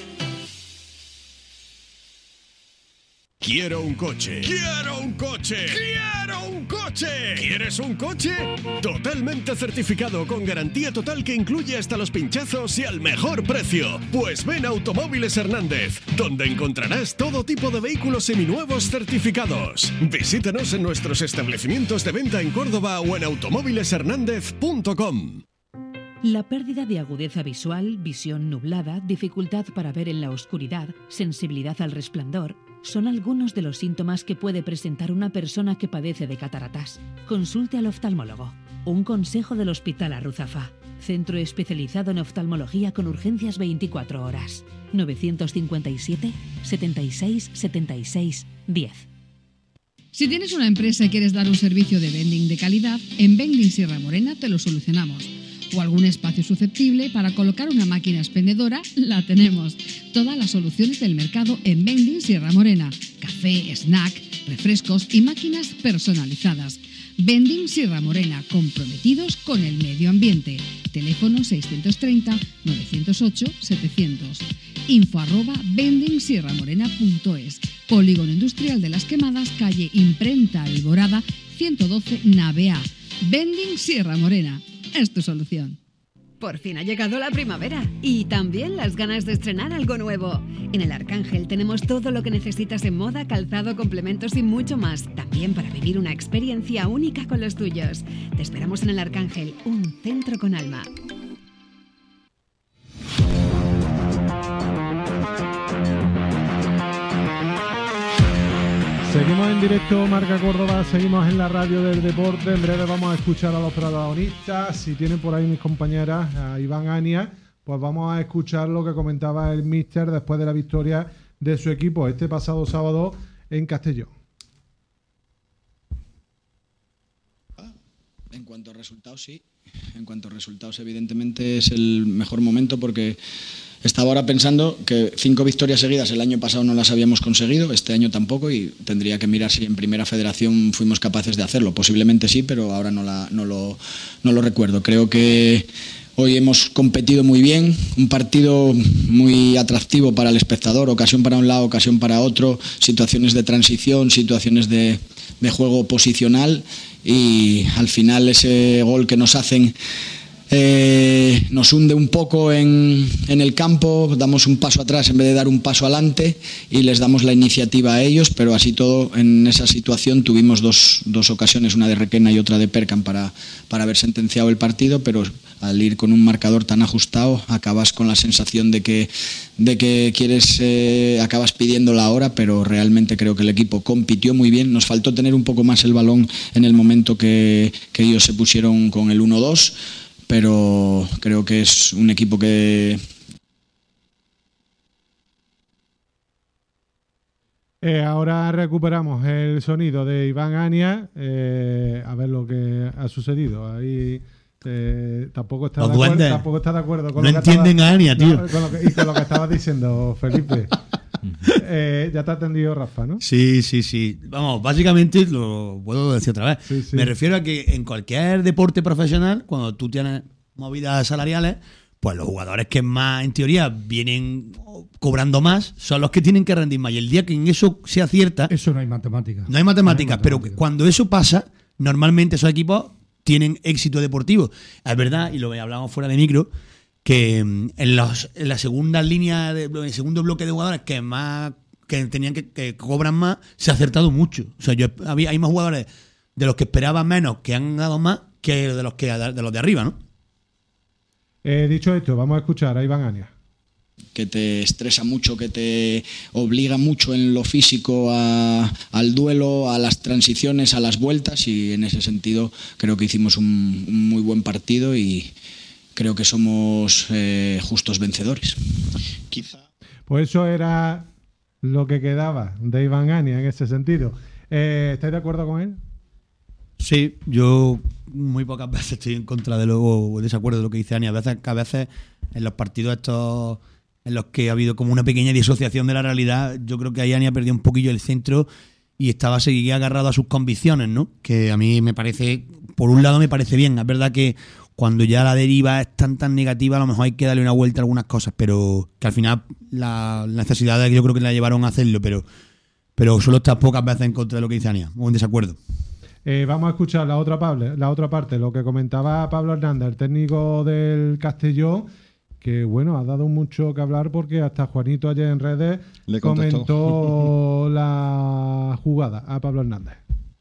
Quiero un coche. Quiero un coche. Quiero un coche. ¿Quieres un coche? Totalmente certificado con garantía total que incluye hasta los pinchazos y al mejor precio. Pues ven a Automóviles Hernández, donde encontrarás todo tipo de vehículos seminuevos certificados. Visítanos en nuestros establecimientos de venta en Córdoba o en automóviles hernández punto com. La pérdida de agudeza visual, visión nublada, dificultad para ver en la oscuridad, sensibilidad al resplandor, son algunos de los síntomas que puede presentar una persona que padece de cataratas. Consulte al oftalmólogo. Un consejo del Hospital Arruzafa, centro especializado en oftalmología con urgencias veinticuatro horas. novecientos cincuenta y siete, setenta y seis, setenta y seis, diez. Si tienes una empresa y quieres dar un servicio de vending de calidad, en Vending Sierra Morena te lo solucionamos. O algún espacio susceptible para colocar una máquina expendedora, la tenemos. Todas las soluciones del mercado en Vending Sierra Morena. Café, snack, refrescos y máquinas personalizadas. Vending Sierra Morena, comprometidos con el medio ambiente. Teléfono seiscientos treinta, novecientos ocho, setecientos. Info arroba vending sierra morena punto es. Polígono Industrial de Las Quemadas, calle Imprenta Alborada, ciento doce, nave A. Vending Sierra Morena. Es tu solución. Por fin ha llegado la primavera y también las ganas de estrenar algo nuevo. En El Arcángel tenemos todo lo que necesitas en moda, calzado, complementos y mucho más. También para vivir una experiencia única con los tuyos. Te esperamos en El Arcángel, un centro con alma. Seguimos en directo Marca Córdoba, seguimos en la radio del deporte. En breve vamos a escuchar a los protagonistas. Si tienen por ahí mis compañeras, a Iván Ania, pues vamos a escuchar lo que comentaba el míster después de la victoria de su equipo este pasado sábado en Castellón. En cuanto a resultados, sí. En cuanto a resultados, evidentemente es el mejor momento porque estaba ahora pensando que cinco victorias seguidas el año pasado no las habíamos conseguido, este año tampoco, y tendría que mirar si en Primera Federación fuimos capaces de hacerlo. Posiblemente sí, pero ahora no, la, no, lo, no lo recuerdo. Creo que hoy hemos competido muy bien, un partido muy atractivo para el espectador, ocasión para un lado, ocasión para otro, situaciones de transición, situaciones de, de juego posicional, y al final ese gol que nos hacen eh, nos hunde un poco en, en el campo, damos un paso atrás en vez de dar un paso adelante y les damos la iniciativa a ellos, pero así todo en esa situación tuvimos dos, dos ocasiones, una de Requena y otra de Perkan para, para haber sentenciado el partido, pero al ir con un marcador tan ajustado acabas con la sensación de que, de que quieres, eh, acabas pidiendo la hora, pero realmente creo que el equipo compitió muy bien. Nos faltó tener un poco más el balón en el momento que, que ellos se pusieron con el uno dos, pero creo que es un equipo que... Eh, ahora recuperamos el sonido de Iván Ania, eh, a ver lo que ha sucedido. Ahí eh, tampoco, está de acuerdo, tampoco está de acuerdo con no lo que entienden estaba, a Ania, tío. No, con lo que, y con lo que estabas diciendo, Felipe. eh, ya te ha atendido Rafa, ¿no? Sí, sí, sí. Vamos, básicamente lo puedo decir otra vez. Sí, sí. Me refiero a que en cualquier deporte profesional, cuando tú tienes movidas salariales, pues los jugadores que más, en teoría, vienen cobrando más son los que tienen que rendir más. Y el día que en eso se acierta... Eso no hay matemáticas. No hay matemáticas, no hay matemáticas. Pero cuando eso pasa, normalmente esos equipos tienen éxito deportivo. Es verdad, y lo hablábamos fuera de micro, que en, los, en la segunda línea, de, en el segundo bloque de jugadores que más que tenían que, que cobran más, se ha acertado mucho. O sea, yo había, hay más jugadores de los que esperaban menos que han dado más que de los que de los de arriba, ¿no? Eh, dicho esto, vamos a escuchar a Iván Ania. Que te estresa mucho, que te obliga mucho en lo físico a, al duelo, a las transiciones, a las vueltas, y en ese sentido creo que hicimos un, un muy buen partido y creo que somos eh, justos vencedores. Quizá. Pues eso era lo que quedaba de Iván Ania en ese sentido. Eh, ¿Estáis de acuerdo con él? Sí, yo muy pocas veces estoy en contra de lo o desacuerdo de lo que dice Ania. A veces, a veces en los partidos estos en los que ha habido como una pequeña disociación de la realidad, yo creo que ahí Ania perdió un poquillo el centro y estaba seguía agarrado a sus convicciones, ¿no? Que a mí me parece, por un lado me parece bien. Es verdad que cuando ya la deriva es tan tan negativa, a lo mejor hay que darle una vuelta a algunas cosas, pero que al final la necesidad yo creo que la llevaron a hacerlo, pero, pero solo está pocas veces en contra de lo que dice Ania, o en desacuerdo. Eh, vamos a escuchar la otra, Pablo, la otra parte, lo que comentaba Pablo Hernández, el técnico del Castellón, que bueno, ha dado mucho que hablar porque hasta Juanito ayer en redes le comentó la jugada a Pablo Hernández.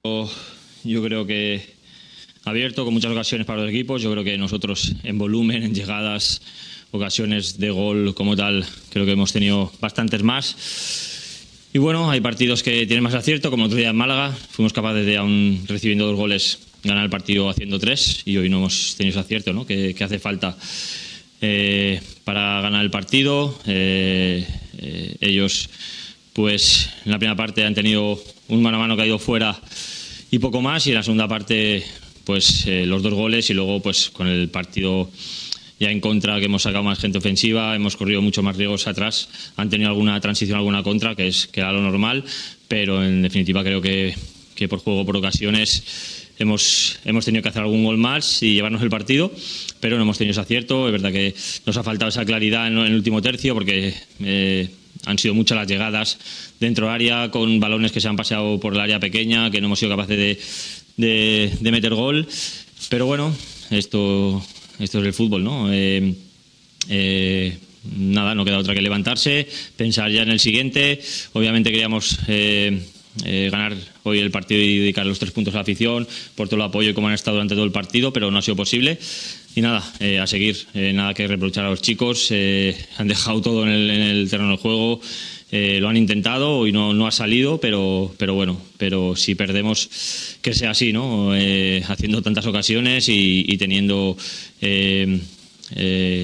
Yo creo que abierto, con muchas ocasiones para los equipos. Yo creo que nosotros en volumen, en llegadas, ocasiones de gol como tal, creo que hemos tenido bastantes más. Y bueno, hay partidos que tienen más acierto, como el otro día en Málaga. Fuimos capaces de, aún recibiendo dos goles, ganar el partido haciendo tres, y hoy no hemos tenido ese acierto, ¿no? que, que hace falta eh, para ganar el partido. Eh, eh, ellos, pues, en la primera parte han tenido un mano a mano que ha ido fuera y poco más, y en la segunda parte, pues, eh, los dos goles, y luego, pues, con el partido ya en contra, que hemos sacado más gente ofensiva, hemos corrido mucho más riesgos atrás, han tenido alguna transición, alguna contra, que es que era lo normal, pero en definitiva creo que, que por juego, por ocasiones, hemos, hemos tenido que hacer algún gol más y llevarnos el partido, pero no hemos tenido ese acierto. Es verdad que nos ha faltado esa claridad en el último tercio, porque eh, han sido muchas las llegadas dentro del área, con balones que se han paseado por el área pequeña, que no hemos sido capaces de, de, de meter gol, pero bueno, esto... Esto es el fútbol, ¿no? Eh, eh, nada, no queda otra que levantarse, pensar ya en el siguiente. Obviamente queríamos eh, eh, ganar hoy el partido y dedicar los tres puntos a la afición por todo el apoyo y como han estado durante todo el partido, pero no ha sido posible. Y nada, eh, a seguir, eh, nada que reprochar a los chicos. Eh, han dejado todo en el, en el terreno del juego. Eh, lo han intentado y no, no ha salido, pero, pero bueno, pero si perdemos, que sea así, ¿no? Eh, haciendo tantas ocasiones y, y teniendo eh, eh,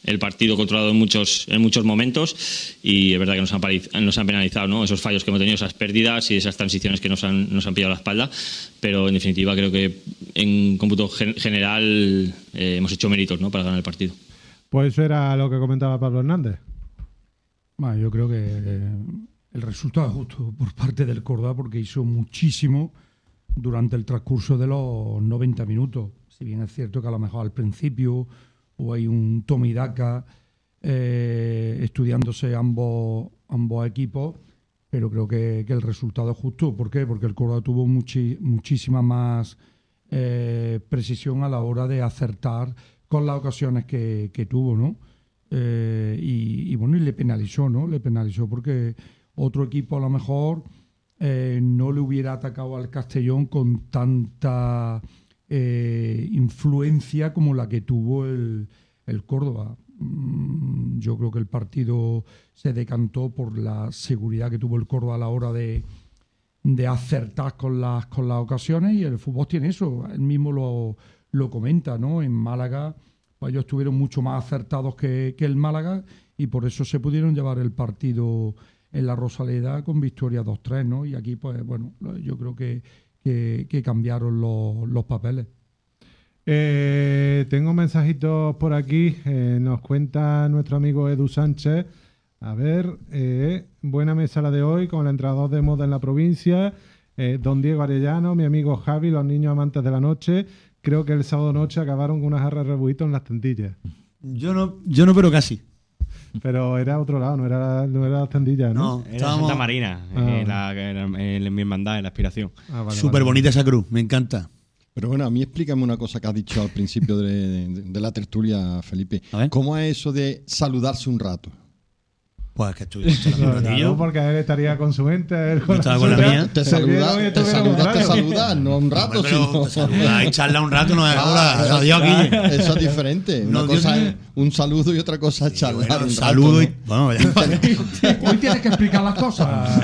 el partido controlado en muchos en muchos momentos, y es verdad que nos han, nos han penalizado, ¿no? Esos fallos que hemos tenido, esas pérdidas y esas transiciones que nos han, nos han pillado la espalda, pero en definitiva creo que en cómputo gen general eh, hemos hecho méritos, ¿no?, para ganar el partido. Pues eso era lo que comentaba Pablo Hernández. Bueno, yo creo que eh, el resultado es justo por parte del Córdoba, porque hizo muchísimo durante el transcurso de los noventa minutos. Si bien es cierto que a lo mejor al principio hubo ahí un toma y daca eh, estudiándose ambos, ambos equipos, pero creo que, que el resultado es justo. ¿Por qué? Porque el Córdoba tuvo muchi, muchísima más eh, precisión a la hora de acertar con las ocasiones que, que tuvo, ¿no? Eh, y, y bueno, y le penalizó, ¿no? Le penalizó porque otro equipo a lo mejor eh, no le hubiera atacado al Castellón con tanta eh, influencia como la que tuvo el, el Córdoba. Mm, yo creo que el partido se decantó por la seguridad que tuvo el Córdoba a la hora de, de acertar con las, con las ocasiones, y el fútbol tiene eso. Él mismo lo, lo comenta, ¿no? En Málaga pues ellos estuvieron mucho más acertados que, que el Málaga, y por eso se pudieron llevar el partido en la Rosaleda con victoria dos tres, ¿no? Y aquí, pues bueno, yo creo que, que, que cambiaron los, los papeles. Eh, tengo mensajitos por aquí. Eh, nos cuenta nuestro amigo Edu Sánchez. A ver, eh, buena mesa la de hoy con el entrenador de moda en la provincia, eh, don Diego Arellano, mi amigo Javi, los niños amantes de la noche. Creo que el sábado noche acabaron con unas jarras de rebujitos en las tendillas. Yo no, yo no, pero casi. Pero era otro lado, no era, no era las tendillas, ¿no? No, era estábamos... Santa Marina, ah. en, la, en, en mi hermandad, en la aspiración. Ah, vale, Súper vale, bonita vale. esa cruz, me encanta. Pero bueno, a mí explícame una cosa que has dicho al principio de, de, de la tertulia, Felipe. ¿Cómo es eso de saludarse un rato? Pues que estuviste un ratillo. Porque él estaría con su mente. Él con estaba con la mía. Te saludas, te saludas, te saludas, no un rato, pero sino... Te saludas y charla un rato, no es ahora. Adiós, Guille. Eso es diferente. Una no, cosa es un saludo y otra cosa es charlar bueno, un saludo rato. Y, bueno, ya. Hoy tienes que explicar las cosas.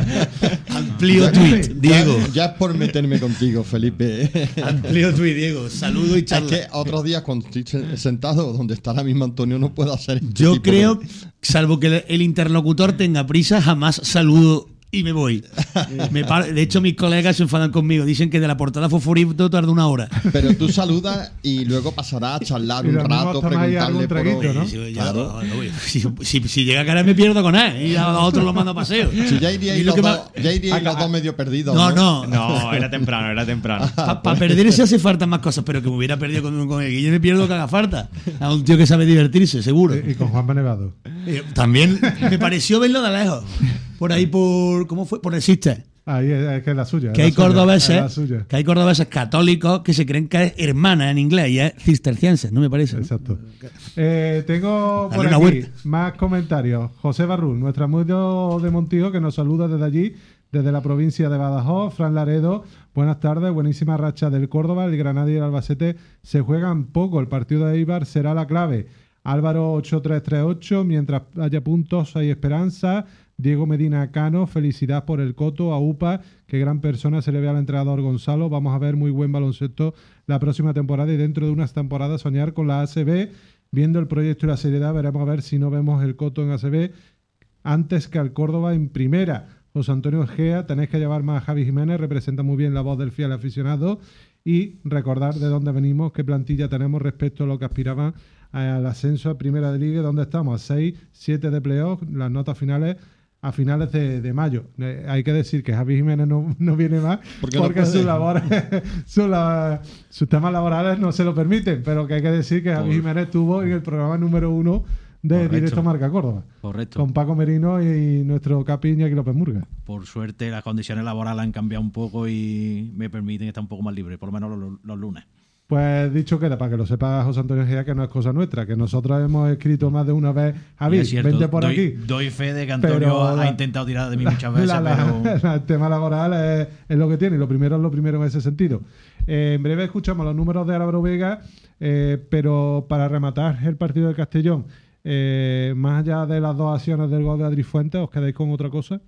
Amplio tweet, Diego. Ya, ya es por meterme contigo, Felipe. Amplio tweet, Diego. Saludo y charla. Es que otros días cuando estoy sentado donde está ahora mismo Antonio no puedo hacer este Yo creo, de... salvo que el interlocutor tenga prisa, jamás saludo y me voy. Me par... De hecho, mis colegas se enfadan conmigo. Dicen que de la portada Fosforito tarda una hora. Pero tú saludas y luego pasarás a charlar un rato, preguntarle por... ¿no? Sí, ya, claro. no, no, si, si, si llega cara me pierdo con él y a los otros los mando a paseo. Si ya iría los, dos, ya iría los dos medio perdidos. No, no. No, no era temprano, era temprano. Para pa perder se hace falta más cosas, pero que me hubiera perdido con, con el Guille me pierdo que haga falta. A un tío que sabe divertirse, seguro. Y, y con Juan Nevado. También me pareció verlo de lejos. Por ahí, por ¿cómo fue? Por Existe. Ahí es, es que es la suya. Que es hay la suya, cordobeses, suya. que hay cordobeses católicos que se creen que es hermana en inglés y es cisterciense, ¿no me parece? Exacto. Eh, tengo por Dale aquí vuelta. más comentarios. José Barrul, nuestro amigo de Montijo, que nos saluda desde allí, desde la provincia de Badajoz. Fran Laredo, buenas tardes, buenísima racha del Córdoba. El Granada y el Albacete se juegan poco. El partido de Eibar será la clave. Álvaro ocho tres tres ocho, mientras haya puntos hay esperanza. Diego Medina Cano, felicidad por el Coto, a UPA, qué gran persona se le ve al entrenador Gonzalo. Vamos a ver muy buen baloncesto la próxima temporada y dentro de unas temporadas soñar con la A C B. Viendo el proyecto y la seriedad, veremos a ver si no vemos el Coto en A C B antes que al Córdoba en primera. José Antonio Egea, tenéis que llevar más a Javi Jiménez, representa muy bien la voz del fiel aficionado, y recordar de dónde venimos, qué plantilla tenemos respecto a lo que aspiraban al ascenso a Primera de Liga, donde estamos a seis, siete de playoff, las notas finales a finales de, de mayo. Eh, hay que decir que Javi Jiménez no, no viene más porque, porque no sus labores, sus, la, sus temas laborales no se lo permiten, pero que hay que decir que Javi Jiménez estuvo en el programa número uno de Correcto. Directo Marca Córdoba. Correcto. Con Paco Merino y nuestro capi Iñaki López Murga. Por suerte las condiciones laborales han cambiado un poco y me permiten estar un poco más libre, por lo menos los, los lunes. Pues dicho queda, para que lo sepa José Antonio Gea, que no es cosa nuestra, que nosotros hemos escrito más de una vez, Javi, vente por doy, aquí. Doy fe de que Antonio ha la, intentado tirar de mí muchas veces, la, la, pero... La, el tema laboral es, es lo que tiene, y lo primero es lo primero en ese sentido. Eh, en breve escuchamos los números de Álvaro Vega, eh, pero para rematar el partido de Castellón, eh, más allá de las dos acciones del gol de Adri Fuentes, ¿os quedáis con otra cosa?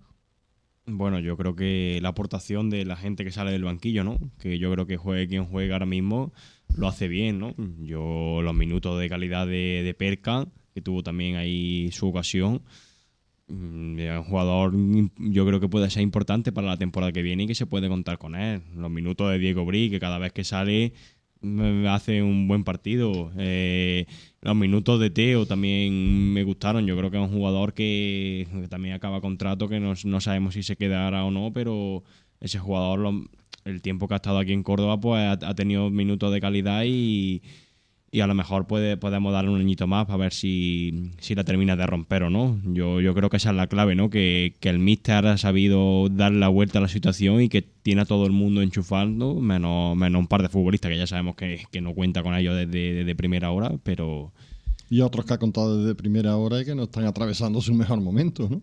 Bueno, yo creo que la aportación de la gente que sale del banquillo, ¿no? Que yo creo que juegue quien juegue ahora mismo lo hace bien, ¿no? Yo los minutos de calidad de, de Perca, que tuvo también ahí su ocasión. Un jugador, yo creo que puede ser importante para la temporada que viene y que se puede contar con él. Los minutos de Diego Bri, que cada vez que sale hace un buen partido. Eh, los minutos de Teo también me gustaron. Yo creo que es un jugador que, que también acaba contrato, que no, no sabemos si se quedará o no, pero ese jugador, lo, el tiempo que ha estado aquí en Córdoba, pues ha, ha tenido minutos de calidad y, y a lo mejor puede, podemos darle un añito más para ver si, si la termina de romper o no. Yo, yo creo que esa es la clave, ¿no? Que, que el míster ha sabido dar la vuelta a la situación y que tiene a todo el mundo enchufando, menos, menos un par de futbolistas que ya sabemos que, que no cuenta con ellos desde, desde primera hora, pero... Y otros que ha contado desde primera hora y que no están atravesando su mejor momento, ¿no?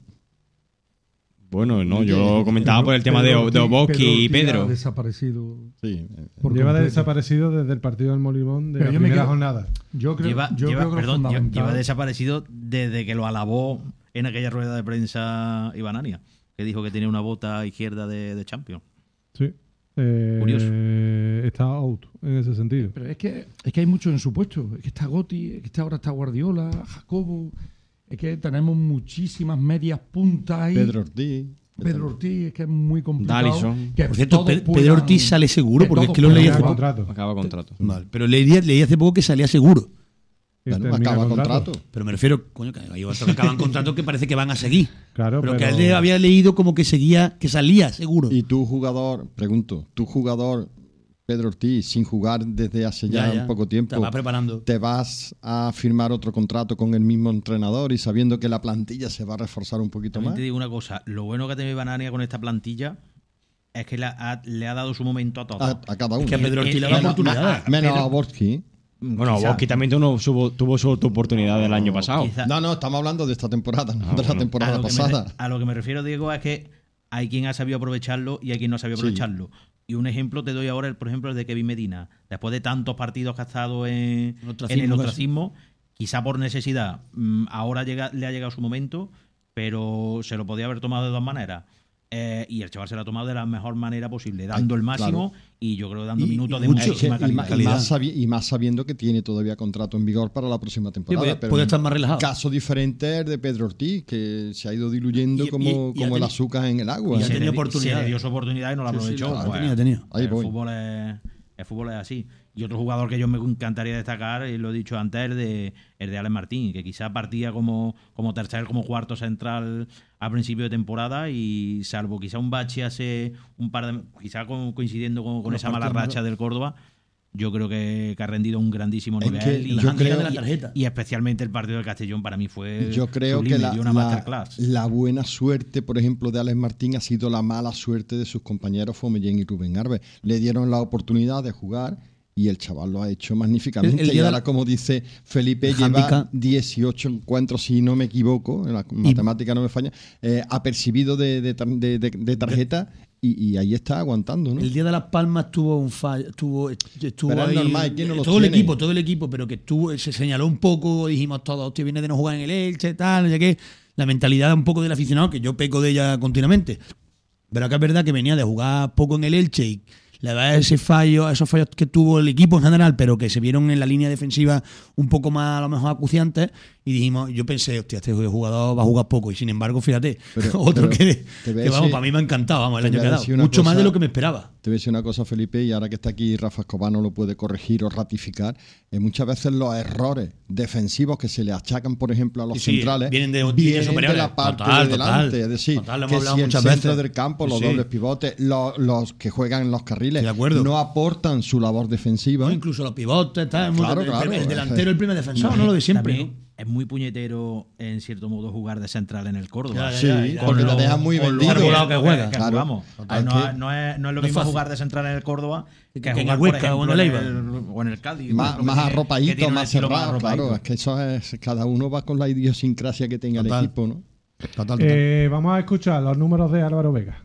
Bueno, no, yo comentaba por el tema de, de Oboski y Pedro. Ha desaparecido. Sí. Lleva desaparecido desde el partido del Molimón de Pero la primera quedo, jornada. Yo creo, lleva, yo lleva, creo que perdón, fundamental... lleva desaparecido desde que lo alabó en aquella rueda de prensa Iván Ania, que dijo que tenía una bota izquierda de, de Champions. Sí. Eh, Curioso. Está out en ese sentido. Pero es que, es que hay mucho en su puesto. Es que está Gotti, es que está ahora está Guardiola, Jacobo... Es que tenemos muchísimas medias puntas ahí. Pedro Ortiz. Pedro Ortiz, es que es muy complicado. Dallison. Por cierto, Pe puedan, Pedro Ortiz sale seguro, porque es que lo leí hace poco. Acaba contrato. Vale, pero leí, leí hace poco que salía seguro. Bueno, acaba contrato. contrato. Pero me refiero, coño, que hay otros que acaban contrato que parece que van a seguir. Claro, pero, pero que él había leído como que seguía, que salía seguro. Y tú, jugador, pregunto, tú, jugador... Pedro Ortiz, sin jugar desde hace ya, ya, ya. un poco tiempo, te, va preparando. ¿te vas a firmar otro contrato con el mismo entrenador y sabiendo que la plantilla se va a reforzar un poquito También más? Te digo una cosa, lo bueno que ha tenido Banania con esta plantilla es que le ha, le ha dado su momento a todos. A, a cada uno. Es que a Pedro Ortiz le ha dado oportunidades. Menos a Oboski. Bueno, Oboski también tuvo, tuvo, tuvo su oportunidad del año pasado. Quizá, no, no, estamos hablando de esta temporada, no ah, de la bueno. temporada a pasada. Me, a lo que me refiero, Diego, es que hay quien ha sabido aprovecharlo y hay quien no ha sabido aprovecharlo. Sí. Y un ejemplo te doy ahora, el, por ejemplo, el de Kevin Medina. Después de tantos partidos que ha estado en, en el ostracismo, quizá por necesidad, ahora llega, le ha llegado su momento, pero se lo podía haber tomado de dos maneras. Eh, y el chaval se lo ha tomado de la mejor manera posible, dando Ay, el máximo claro. y yo creo dando y, minutos y de mucho, muchísima y, calidad. Y más, y más sabiendo que tiene todavía contrato en vigor para la próxima temporada. Sí, puede, pero puede estar más relajado. Caso diferente es de Pedro Ortiz, que se ha ido diluyendo y, como, y, y como el azúcar en el agua. Y ha tenido oportunidad. Se le dio su oportunidad y no la aprovechó. Sí, sí, claro, pues, tenía, tenía. Ahí el, voy. fútbol es, el fútbol es así. Y otro jugador que yo me encantaría destacar, y lo he dicho antes, es de, el de Alex Martín, que quizá partía como, como tercer, como cuarto central a principio de temporada y salvo quizá un bache hace un par de... quizá con, coincidiendo con, con esa mala racha del Córdoba, yo creo que, que ha rendido un grandísimo es nivel. Y, yo creo, de la tarjeta. Y, y especialmente el partido del Castellón para mí fue Yo creo sublime, que la, una la, la buena suerte, por ejemplo, de Alex Martín ha sido la mala suerte de sus compañeros Fomellén y Rubén Arbe. Le dieron la oportunidad de jugar y el chaval lo ha hecho magníficamente. El, el y ahora, como dice Felipe, lleva dieciocho encuentros, si no me equivoco, en la matemática no me falla, eh, apercibido de, de, de, de, de tarjeta y, y ahí está aguantando, ¿no? El día de Las Palmas tuvo un fallo, estuvo, estuvo pero ahí, es normal, ¿quién no lo todo tiene? el equipo, todo el equipo, pero que estuvo, se señaló un poco, dijimos todos, hostia, viene de no jugar en el Elche, tal, ya que la mentalidad un poco del aficionado, que yo peco de ella continuamente. Pero acá es verdad que venía de jugar poco en el Elche y le da ese fallo, esos fallos que tuvo el equipo en general, pero que se vieron en la línea defensiva un poco más a lo mejor acuciantes, y dijimos, yo pensé, hostia, este jugador va a jugar poco, y sin embargo, fíjate, pero, otro pero que, que vamos, si, para mí me ha encantado, vamos, el año que ha dado, mucho cosa, más de lo que me esperaba. Te voy a decir una cosa, Felipe, y ahora que está aquí Rafa Escobar no lo puede corregir o ratificar, eh, muchas veces los errores defensivos que se le achacan, por ejemplo, a los sí, centrales, vienen de, vienen de la parte total, de delante, total, es decir, total, que si el centro veces. del campo, los sí, dobles pivotes, los, los que juegan en los carriles, de acuerdo. no aportan su labor defensiva. No, incluso los pivotes, tal, claro, el, claro, el, el delantero, el primer defensor, no, no lo de siempre. También, ¿no? Es muy puñetero, en cierto modo, jugar de central en el Córdoba. Ya, ya, ya, ya, porque lo dejan muy vendido. Lo que juega. Que claro. No, no, no, es, no es lo mismo fácil. Jugar de central en el Córdoba que, que, que jugar, en el Huesca o en el Eibar. O en el Cádiz. Más, más arropadito, más cerrado. Claro, es que eso es, cada uno va con la idiosincrasia que tenga total. El equipo, ¿no? Total, total. Eh, vamos a escuchar los números de Álvaro Vega.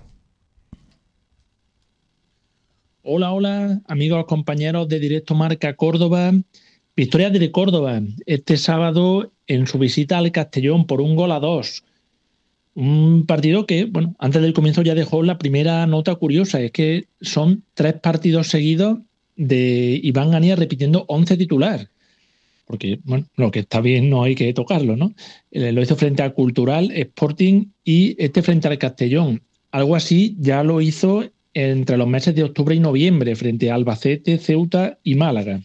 Hola, hola, amigos, compañeros de Directo Marca Córdoba. Victoria de Córdoba este sábado en su visita al Castellón por un gol a dos. Un partido que, bueno, antes del comienzo ya dejó la primera nota curiosa, es que son tres partidos seguidos de Iván Ania repitiendo once titular. porque bueno, lo que está bien no hay que tocarlo, ¿no? Eh, lo hizo frente al Cultural, Sporting y este frente al Castellón. Algo así ya lo hizo entre los meses de octubre y noviembre frente a Albacete, Ceuta y Málaga.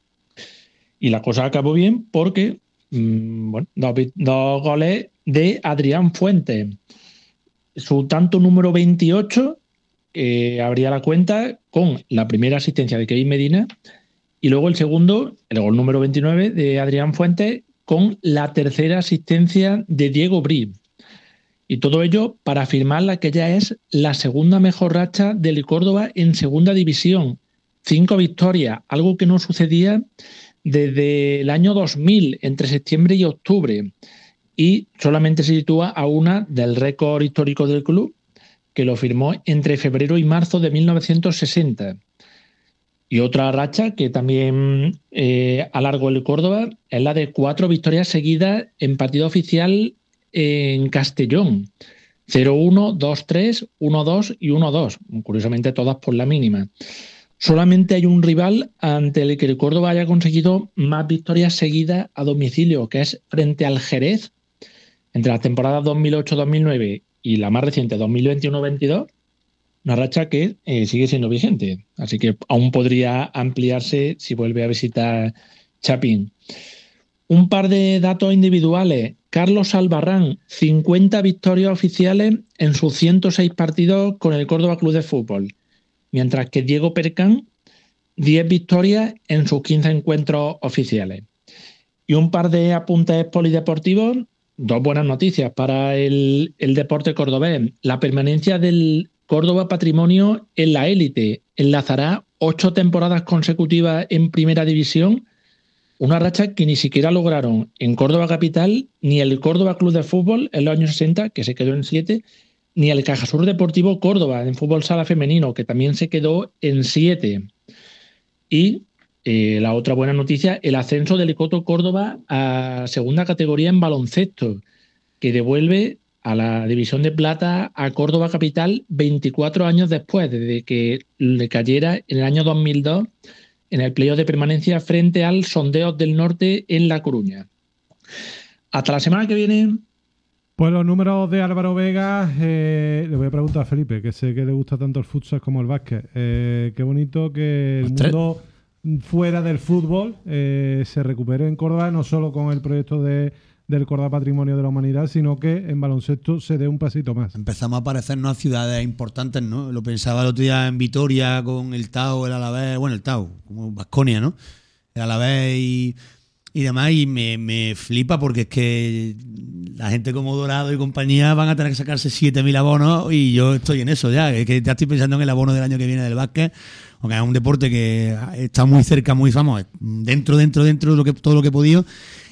Y la cosa acabó bien porque mmm, bueno, dos, dos goles de Adrián Fuentes. Su tanto número veintiocho eh, abría la cuenta con la primera asistencia de Kevin Medina y luego el segundo, el gol número veintinueve de Adrián Fuentes, con la tercera asistencia de Diego Brí. Y todo ello para afirmar la que ya es la segunda mejor racha del Córdoba en segunda división. Cinco victorias, algo que no sucedía desde el año dos mil, entre septiembre y octubre. Y solamente se sitúa a una del récord histórico del club, que lo firmó entre febrero y marzo de mil novecientos sesenta. Y otra racha que también eh, alargó el Córdoba es la de cuatro victorias seguidas en partido oficial en Castellón. cero uno, dos tres, uno dos y uno dos. Curiosamente todas por la mínima. Solamente hay un rival ante el que el Córdoba haya conseguido más victorias seguidas a domicilio, que es frente al Jerez. Entre las temporadas dos mil ocho dos mil nueve y la más reciente dos mil veintiuno veintidós, una racha que eh, sigue siendo vigente. Así que aún podría ampliarse si vuelve a visitar Chapín. Un par de datos individuales. Carlos Albarrán, cincuenta victorias oficiales en sus ciento seis partidos con el Córdoba Club de Fútbol. Mientras que Diego Percán, diez victorias en sus quince encuentros oficiales. Y un par de apuntes polideportivos. Dos buenas noticias para el, el deporte cordobés. La permanencia del Córdoba Patrimonio en la élite enlazará ocho temporadas consecutivas en primera división, una racha que ni siquiera lograron en Córdoba Capital ni el Córdoba Club de Fútbol en los años sesenta, que se quedó en siete, ni el Cajasur Deportivo Córdoba en fútbol sala femenino, que también se quedó en siete. Y Eh, la otra buena noticia, el ascenso del Ecoto Córdoba a segunda categoría en baloncesto, que devuelve a la división de plata a Córdoba Capital veinticuatro años después, desde que le cayera en el año dos mil dos en el playoff de permanencia frente al Sondeos del Norte en La Coruña. Hasta la semana que viene. Pues los números de Álvaro Vega, eh, le voy a preguntar a Felipe, que sé que le gusta tanto el futsal como el básquet. Eh, qué bonito que el mundo fuera del fútbol eh, se recupere en Córdoba, no solo con el proyecto de, del Córdoba Patrimonio de la Humanidad, sino que en baloncesto se dé un pasito más. Empezamos a parecernos a ciudades importantes, ¿no? Lo pensaba el otro día en Vitoria con el Tau, el Alavés, bueno, el Tau, como Baskonia, ¿no? El Alavés y, y demás, y me, me flipa porque es que la gente como Dorado y compañía van a tener que sacarse siete mil abonos y yo estoy en eso ya, es que ya estoy pensando en el abono del año que viene del básquet. Aunque es un deporte que está muy cerca, muy famoso, dentro, dentro, dentro de lo que, todo lo que he podido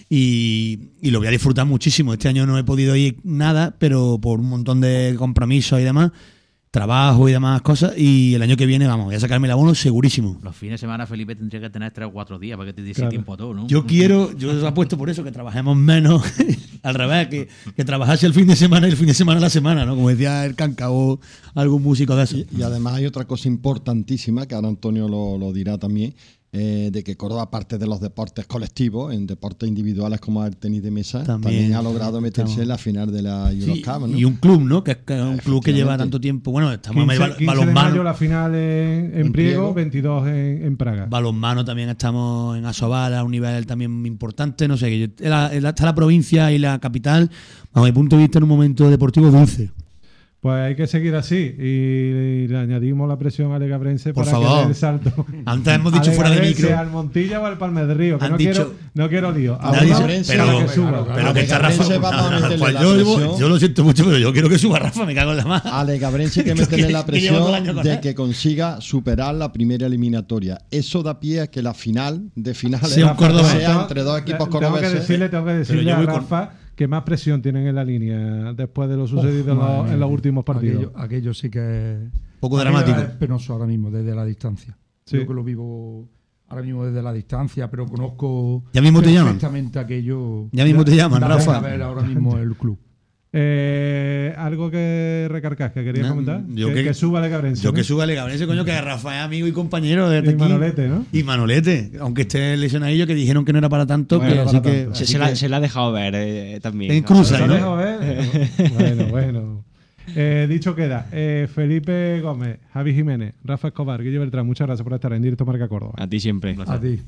y, y lo voy a disfrutar muchísimo. Este año no he podido ir nada, pero por un montón de compromisos y demás, trabajo y demás cosas, y el año que viene, vamos, voy a sacarme el abono segurísimo. Los fines de semana, Felipe, tendría que tener tres o cuatro días para que te diese Claro. tiempo a todo, ¿no? Yo quiero, yo os apuesto por eso, que trabajemos menos, al revés, que, que trabajase el fin de semana y el fin de semana a la semana, ¿no? Como decía el Canca o algún músico de eso. Y, y además hay otra cosa importantísima, que ahora Antonio lo, lo dirá también, eh, de que Córdoba, aparte de los deportes colectivos, en deportes individuales como el tenis de mesa, también, También, ha logrado meterse estamos. en la final de la Sí, Eurocup, ¿no? y un club, ¿no? Que es que es un club que lleva tanto tiempo. Bueno, estamos quince, en quince de balonmano. mayo la final en, en, En Priego, Priego. veintidós en, en Praga. Balonmano también estamos en Asobal a un nivel también importante. No sé, que yo- la- la- está la provincia y la capital, bajo mi punto de vista, en un momento deportivo dulce. Pues hay que seguir así y, y le añadimos la presión a Ale Gabrense Por para que favor. dé el salto. Antes hemos dicho Ale fuera de Gabrense, micro. al Montilla o al Palmer de Río, que Han no, dicho- quiero, no quiero lío. A Nadie uno se- para pero, que suba. pero que está Rafa. Gabrense va a meterle Pues la yo, presión. yo lo siento mucho, pero yo quiero que suba Rafa, me cago en la mano. Ale Gabrense que meterle la Que llevo todo el año presión con de él. que consiga superar la primera eliminatoria. Eso da pie a que la final de finales Sea un Córdoba. sea entre dos equipos tengo que cordobeses. decirle, tengo que decirle yo a voy con- Rafa que más presión tienen en la línea después de lo sucedido en, madre los, mía. en los últimos partidos. Aquello, aquello sí que es Poco aquello dramático. es penoso ahora mismo, desde la distancia. Sí. Yo que lo vivo ahora mismo desde la distancia, pero conozco Ya mismo te llaman. perfectamente aquello. Ya mismo te llaman, da Rafa. pena ver ahora mismo el club. Eh, ¿Algo que recargas, que querías No, comentar? yo que, que- que suba Ale Cabrense. Yo ¿no? que suba Ale Cabrense, coño, que Rafa es amigo y compañero de Y aquí. Manolete, ¿no? Y Manolete, aunque esté lesionadillo, que dijeron que no era para tanto. Bueno, que, para así que, tanto. Se, así se la, que- se la ha dejado ver eh, también. En cruza, ¿Se ¿no? lo dejo ver? Bueno, bueno. Eh, dicho queda, eh, Felipe Gómez, Javi Jiménez, Rafa Escobar, Guillermo Beltrán, muchas gracias por estar en Directo Marca Córdoba. A ti siempre. A ti.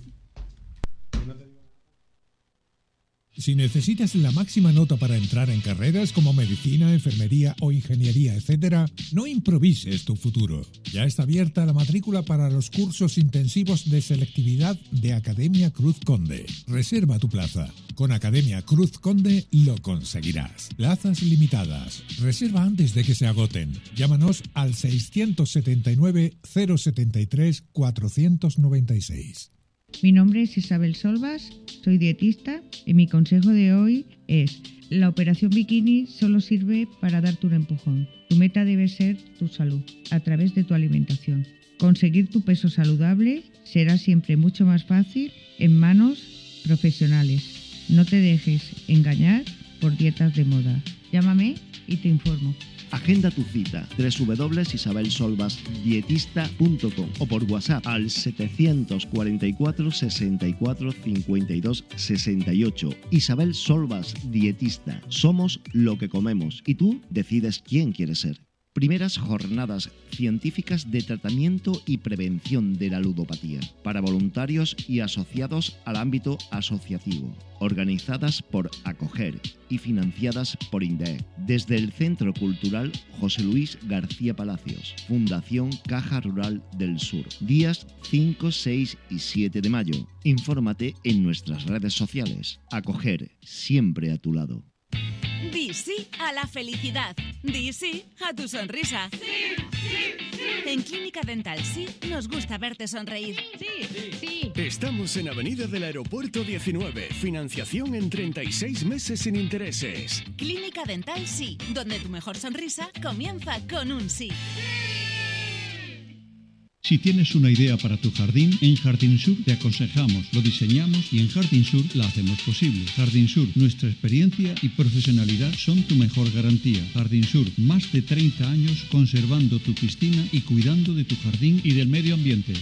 Si necesitas la máxima nota para entrar en carreras como medicina, enfermería o ingeniería, etcétera, no improvises tu futuro. Ya está abierta la matrícula para los cursos intensivos de selectividad de Academia Cruz Conde. Reserva tu plaza. Con Academia Cruz Conde lo conseguirás. Plazas limitadas. Reserva antes de que se agoten. Llámanos al seiscientos setenta y nueve, cero setenta y tres, cuatrocientos noventa y seis. Mi nombre es Isabel Solvas, soy dietista y mi consejo de hoy es: la operación bikini solo sirve para darte un empujón. Tu meta debe ser tu salud a través de tu alimentación. Conseguir tu peso saludable será siempre mucho más fácil en manos profesionales. No te dejes engañar por dietas de moda. Llámame y te informo. Agenda tu cita doble u doble u doble u punto isabel solvas dietista punto com o por WhatsApp al setecientos cuarenta y cuatro, sesenta y cuatro, cincuenta y dos, sesenta y ocho. Isabel Solvas Dietista. Somos lo que comemos y tú decides quién quieres ser. Primeras jornadas científicas de tratamiento y prevención de la ludopatía para voluntarios y asociados al ámbito asociativo, organizadas por Acoger y financiadas por INDEE, desde el Centro Cultural José Luis García Palacios, Fundación Caja Rural del Sur, días cinco, seis y siete de mayo. Infórmate en nuestras redes sociales. Acoger, siempre a tu lado. Di sí a la felicidad. Di sí a tu sonrisa. Sí, sí, sí. En Clínica Dental Sí nos gusta verte sonreír. Sí, sí. Estamos en Avenida del Aeropuerto diecinueve. Financiación en treinta y seis meses sin intereses. Clínica Dental Sí, donde tu mejor sonrisa comienza con un sí. Si tienes una idea para tu jardín, en Jardín Sur te aconsejamos, lo diseñamos y en Jardín Sur la hacemos posible. Jardín Sur, nuestra experiencia y profesionalidad son tu mejor garantía. Jardín Sur, más de treinta años conservando tu piscina y cuidando de tu jardín y del medio ambiente.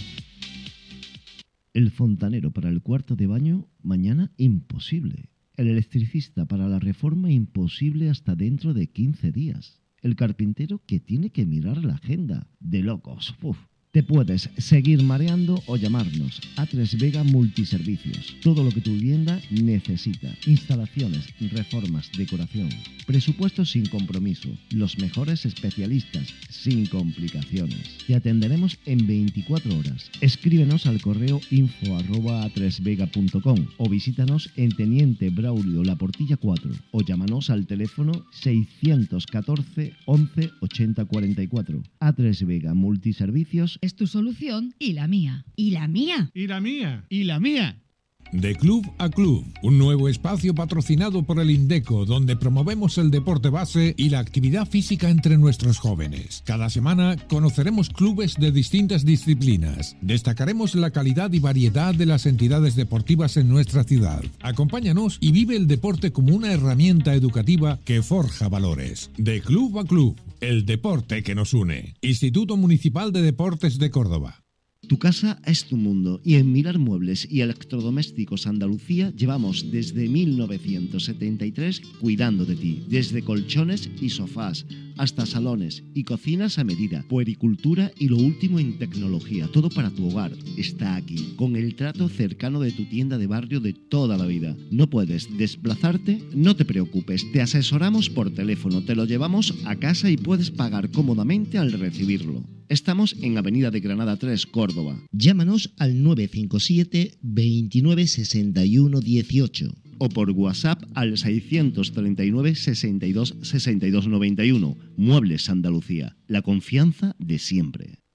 El fontanero para el cuarto de baño, mañana imposible. El electricista para la reforma, imposible hasta dentro de quince días. El carpintero que tiene que mirar la agenda. De locos. Uf. Te puedes seguir mareando o llamarnos a tres Vega Multiservicios. Todo lo que tu vivienda necesita. Instalaciones, reformas, decoración. Presupuestos sin compromiso. Los mejores especialistas, sin complicaciones. Te atenderemos en veinticuatro horas. Escríbenos al correo info arroba a tres vega punto com o visítanos en Teniente Braulio La Portilla cuatro o llámanos al teléfono seiscientos catorce, once, ochenta cuarenta y cuatro. A tres Vega Multiservicios Es tu solución y la mía. ¿Y la mía? ¿Y la mía? ¿Y la mía? De Club a Club, un nuevo espacio patrocinado por el Indeco, donde promovemos el deporte base y la actividad física entre nuestros jóvenes. Cada semana conoceremos clubes de distintas disciplinas. Destacaremos la calidad y variedad de las entidades deportivas en nuestra ciudad. Acompáñanos y vive el deporte como una herramienta educativa que forja valores. De Club a Club, el deporte que nos une. Instituto Municipal de Deportes de Córdoba. Tu casa es tu mundo y en Mirar Muebles y Electrodomésticos Andalucía llevamos desde mil novecientos setenta y tres cuidando de ti. Desde colchones y sofás hasta salones y cocinas a medida, puericultura y lo último en tecnología. Todo para tu hogar está aquí, con el trato cercano de tu tienda de barrio de toda la vida. ¿No puedes desplazarte? No te preocupes, te asesoramos por teléfono, te lo llevamos a casa y puedes pagar cómodamente al recibirlo. Estamos en Avenida de Granada tres, Córdoba. Llámanos al nueve cinco siete, veintinueve, sesenta y uno, dieciocho. O por WhatsApp al seiscientos treinta y nueve, sesenta y dos, sesenta y dos noventa y uno. Muebles Andalucía, la confianza de siempre.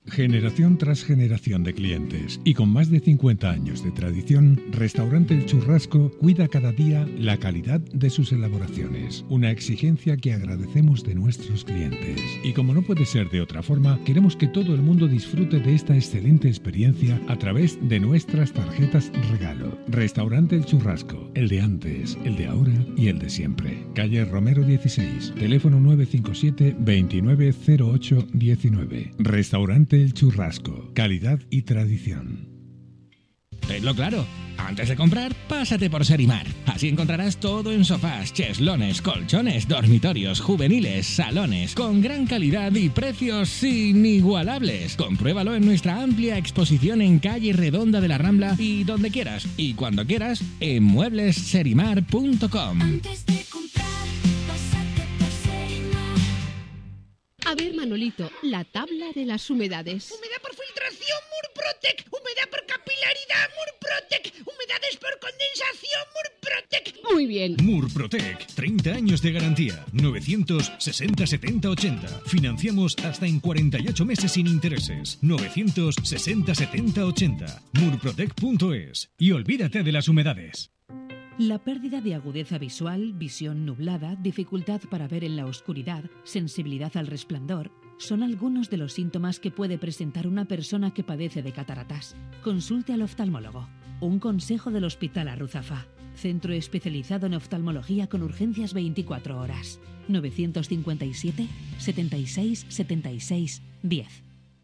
Generación tras generación de clientes y con más de cincuenta años de tradición, Restaurante El Churrasco cuida cada día la calidad de sus elaboraciones, una exigencia que agradecemos de nuestros clientes. Y como no puede ser de otra forma, queremos que todo el mundo disfrute de esta excelente experiencia a través de nuestras tarjetas regalo. Restaurante El Churrasco, el de antes, el de ahora y el de siempre. Calle Romero dieciséis, teléfono nueve cinco siete, veintinueve cero ocho diecinueve. Restaurante El Churrasco, calidad y tradición. Tenlo claro, antes de comprar, pásate por Serimar. Así encontrarás todo en sofás, cheslones, colchones, dormitorios, juveniles, salones, con gran calidad y precios inigualables. Compruébalo en nuestra amplia exposición en calle Redonda de la Rambla y donde quieras y cuando quieras en muebles serimar punto com. A ver, Manolito, la tabla de las humedades. Humedad por filtración, Murprotec. Humedad por capilaridad, Murprotec. Humedades por condensación, Murprotec. Muy bien. Murprotec, treinta años de garantía. novecientos sesenta setenta ochenta. Financiamos hasta en cuarenta y ocho meses sin intereses. novecientos sesenta setenta ochenta. murprotec punto es. Y olvídate de las humedades. La pérdida de agudeza visual, visión nublada, dificultad para ver en la oscuridad, sensibilidad al resplandor, son algunos de los síntomas que puede presentar una persona que padece de cataratas. Consulte al oftalmólogo. Un consejo del Hospital Arruzafa. Centro especializado en oftalmología con urgencias veinticuatro horas. novecientos cincuenta y siete, setenta y seis, setenta y seis, diez.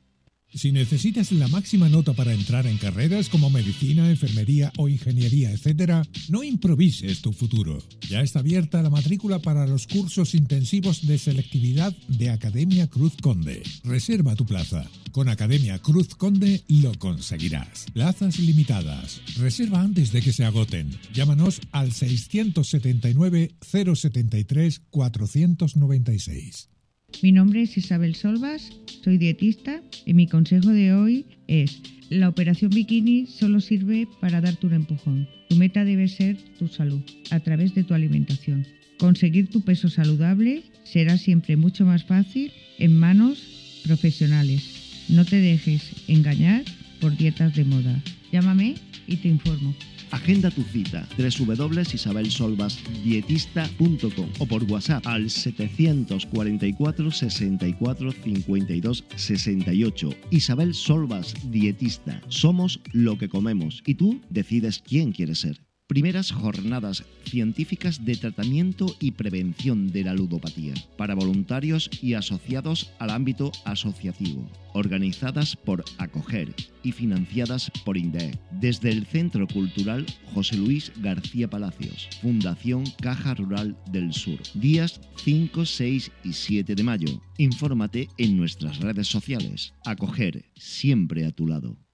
Si necesitas la máxima nota para entrar en carreras como medicina, enfermería o ingeniería, etcétera, no improvises tu futuro. Ya está abierta la matrícula para los cursos intensivos de selectividad de Academia Cruz Conde. Reserva tu plaza. Con Academia Cruz Conde lo conseguirás. Plazas limitadas. Reserva antes de que se agoten. Llámanos al seiscientos setenta y nueve, cero setenta y tres, cuatrocientos noventa y seis. Mi nombre es Isabel Solvas, soy dietista y mi consejo de hoy es: la operación bikini solo sirve para darte un empujón. Tu meta debe ser tu salud a través de tu alimentación. Conseguir tu peso saludable será siempre mucho más fácil en manos profesionales. No te dejes engañar por dietas de moda. Llámame y te informo. Agenda tu cita doble u doble u doble u punto isabel solvas dietista punto com o por WhatsApp al setecientos cuarenta y cuatro, sesenta y cuatro, cincuenta y dos, sesenta y ocho. Isabel Solvas Dietista. Somos lo que comemos y tú decides quién quieres ser. Primeras jornadas científicas de tratamiento y prevención de la ludopatía para voluntarios y asociados al ámbito asociativo, organizadas por Acoger y financiadas por INDEE. Desde el Centro Cultural José Luis García Palacios, Fundación Caja Rural del Sur. Días cinco, seis y siete de mayo. Infórmate en nuestras redes sociales. Acoger, siempre a tu lado.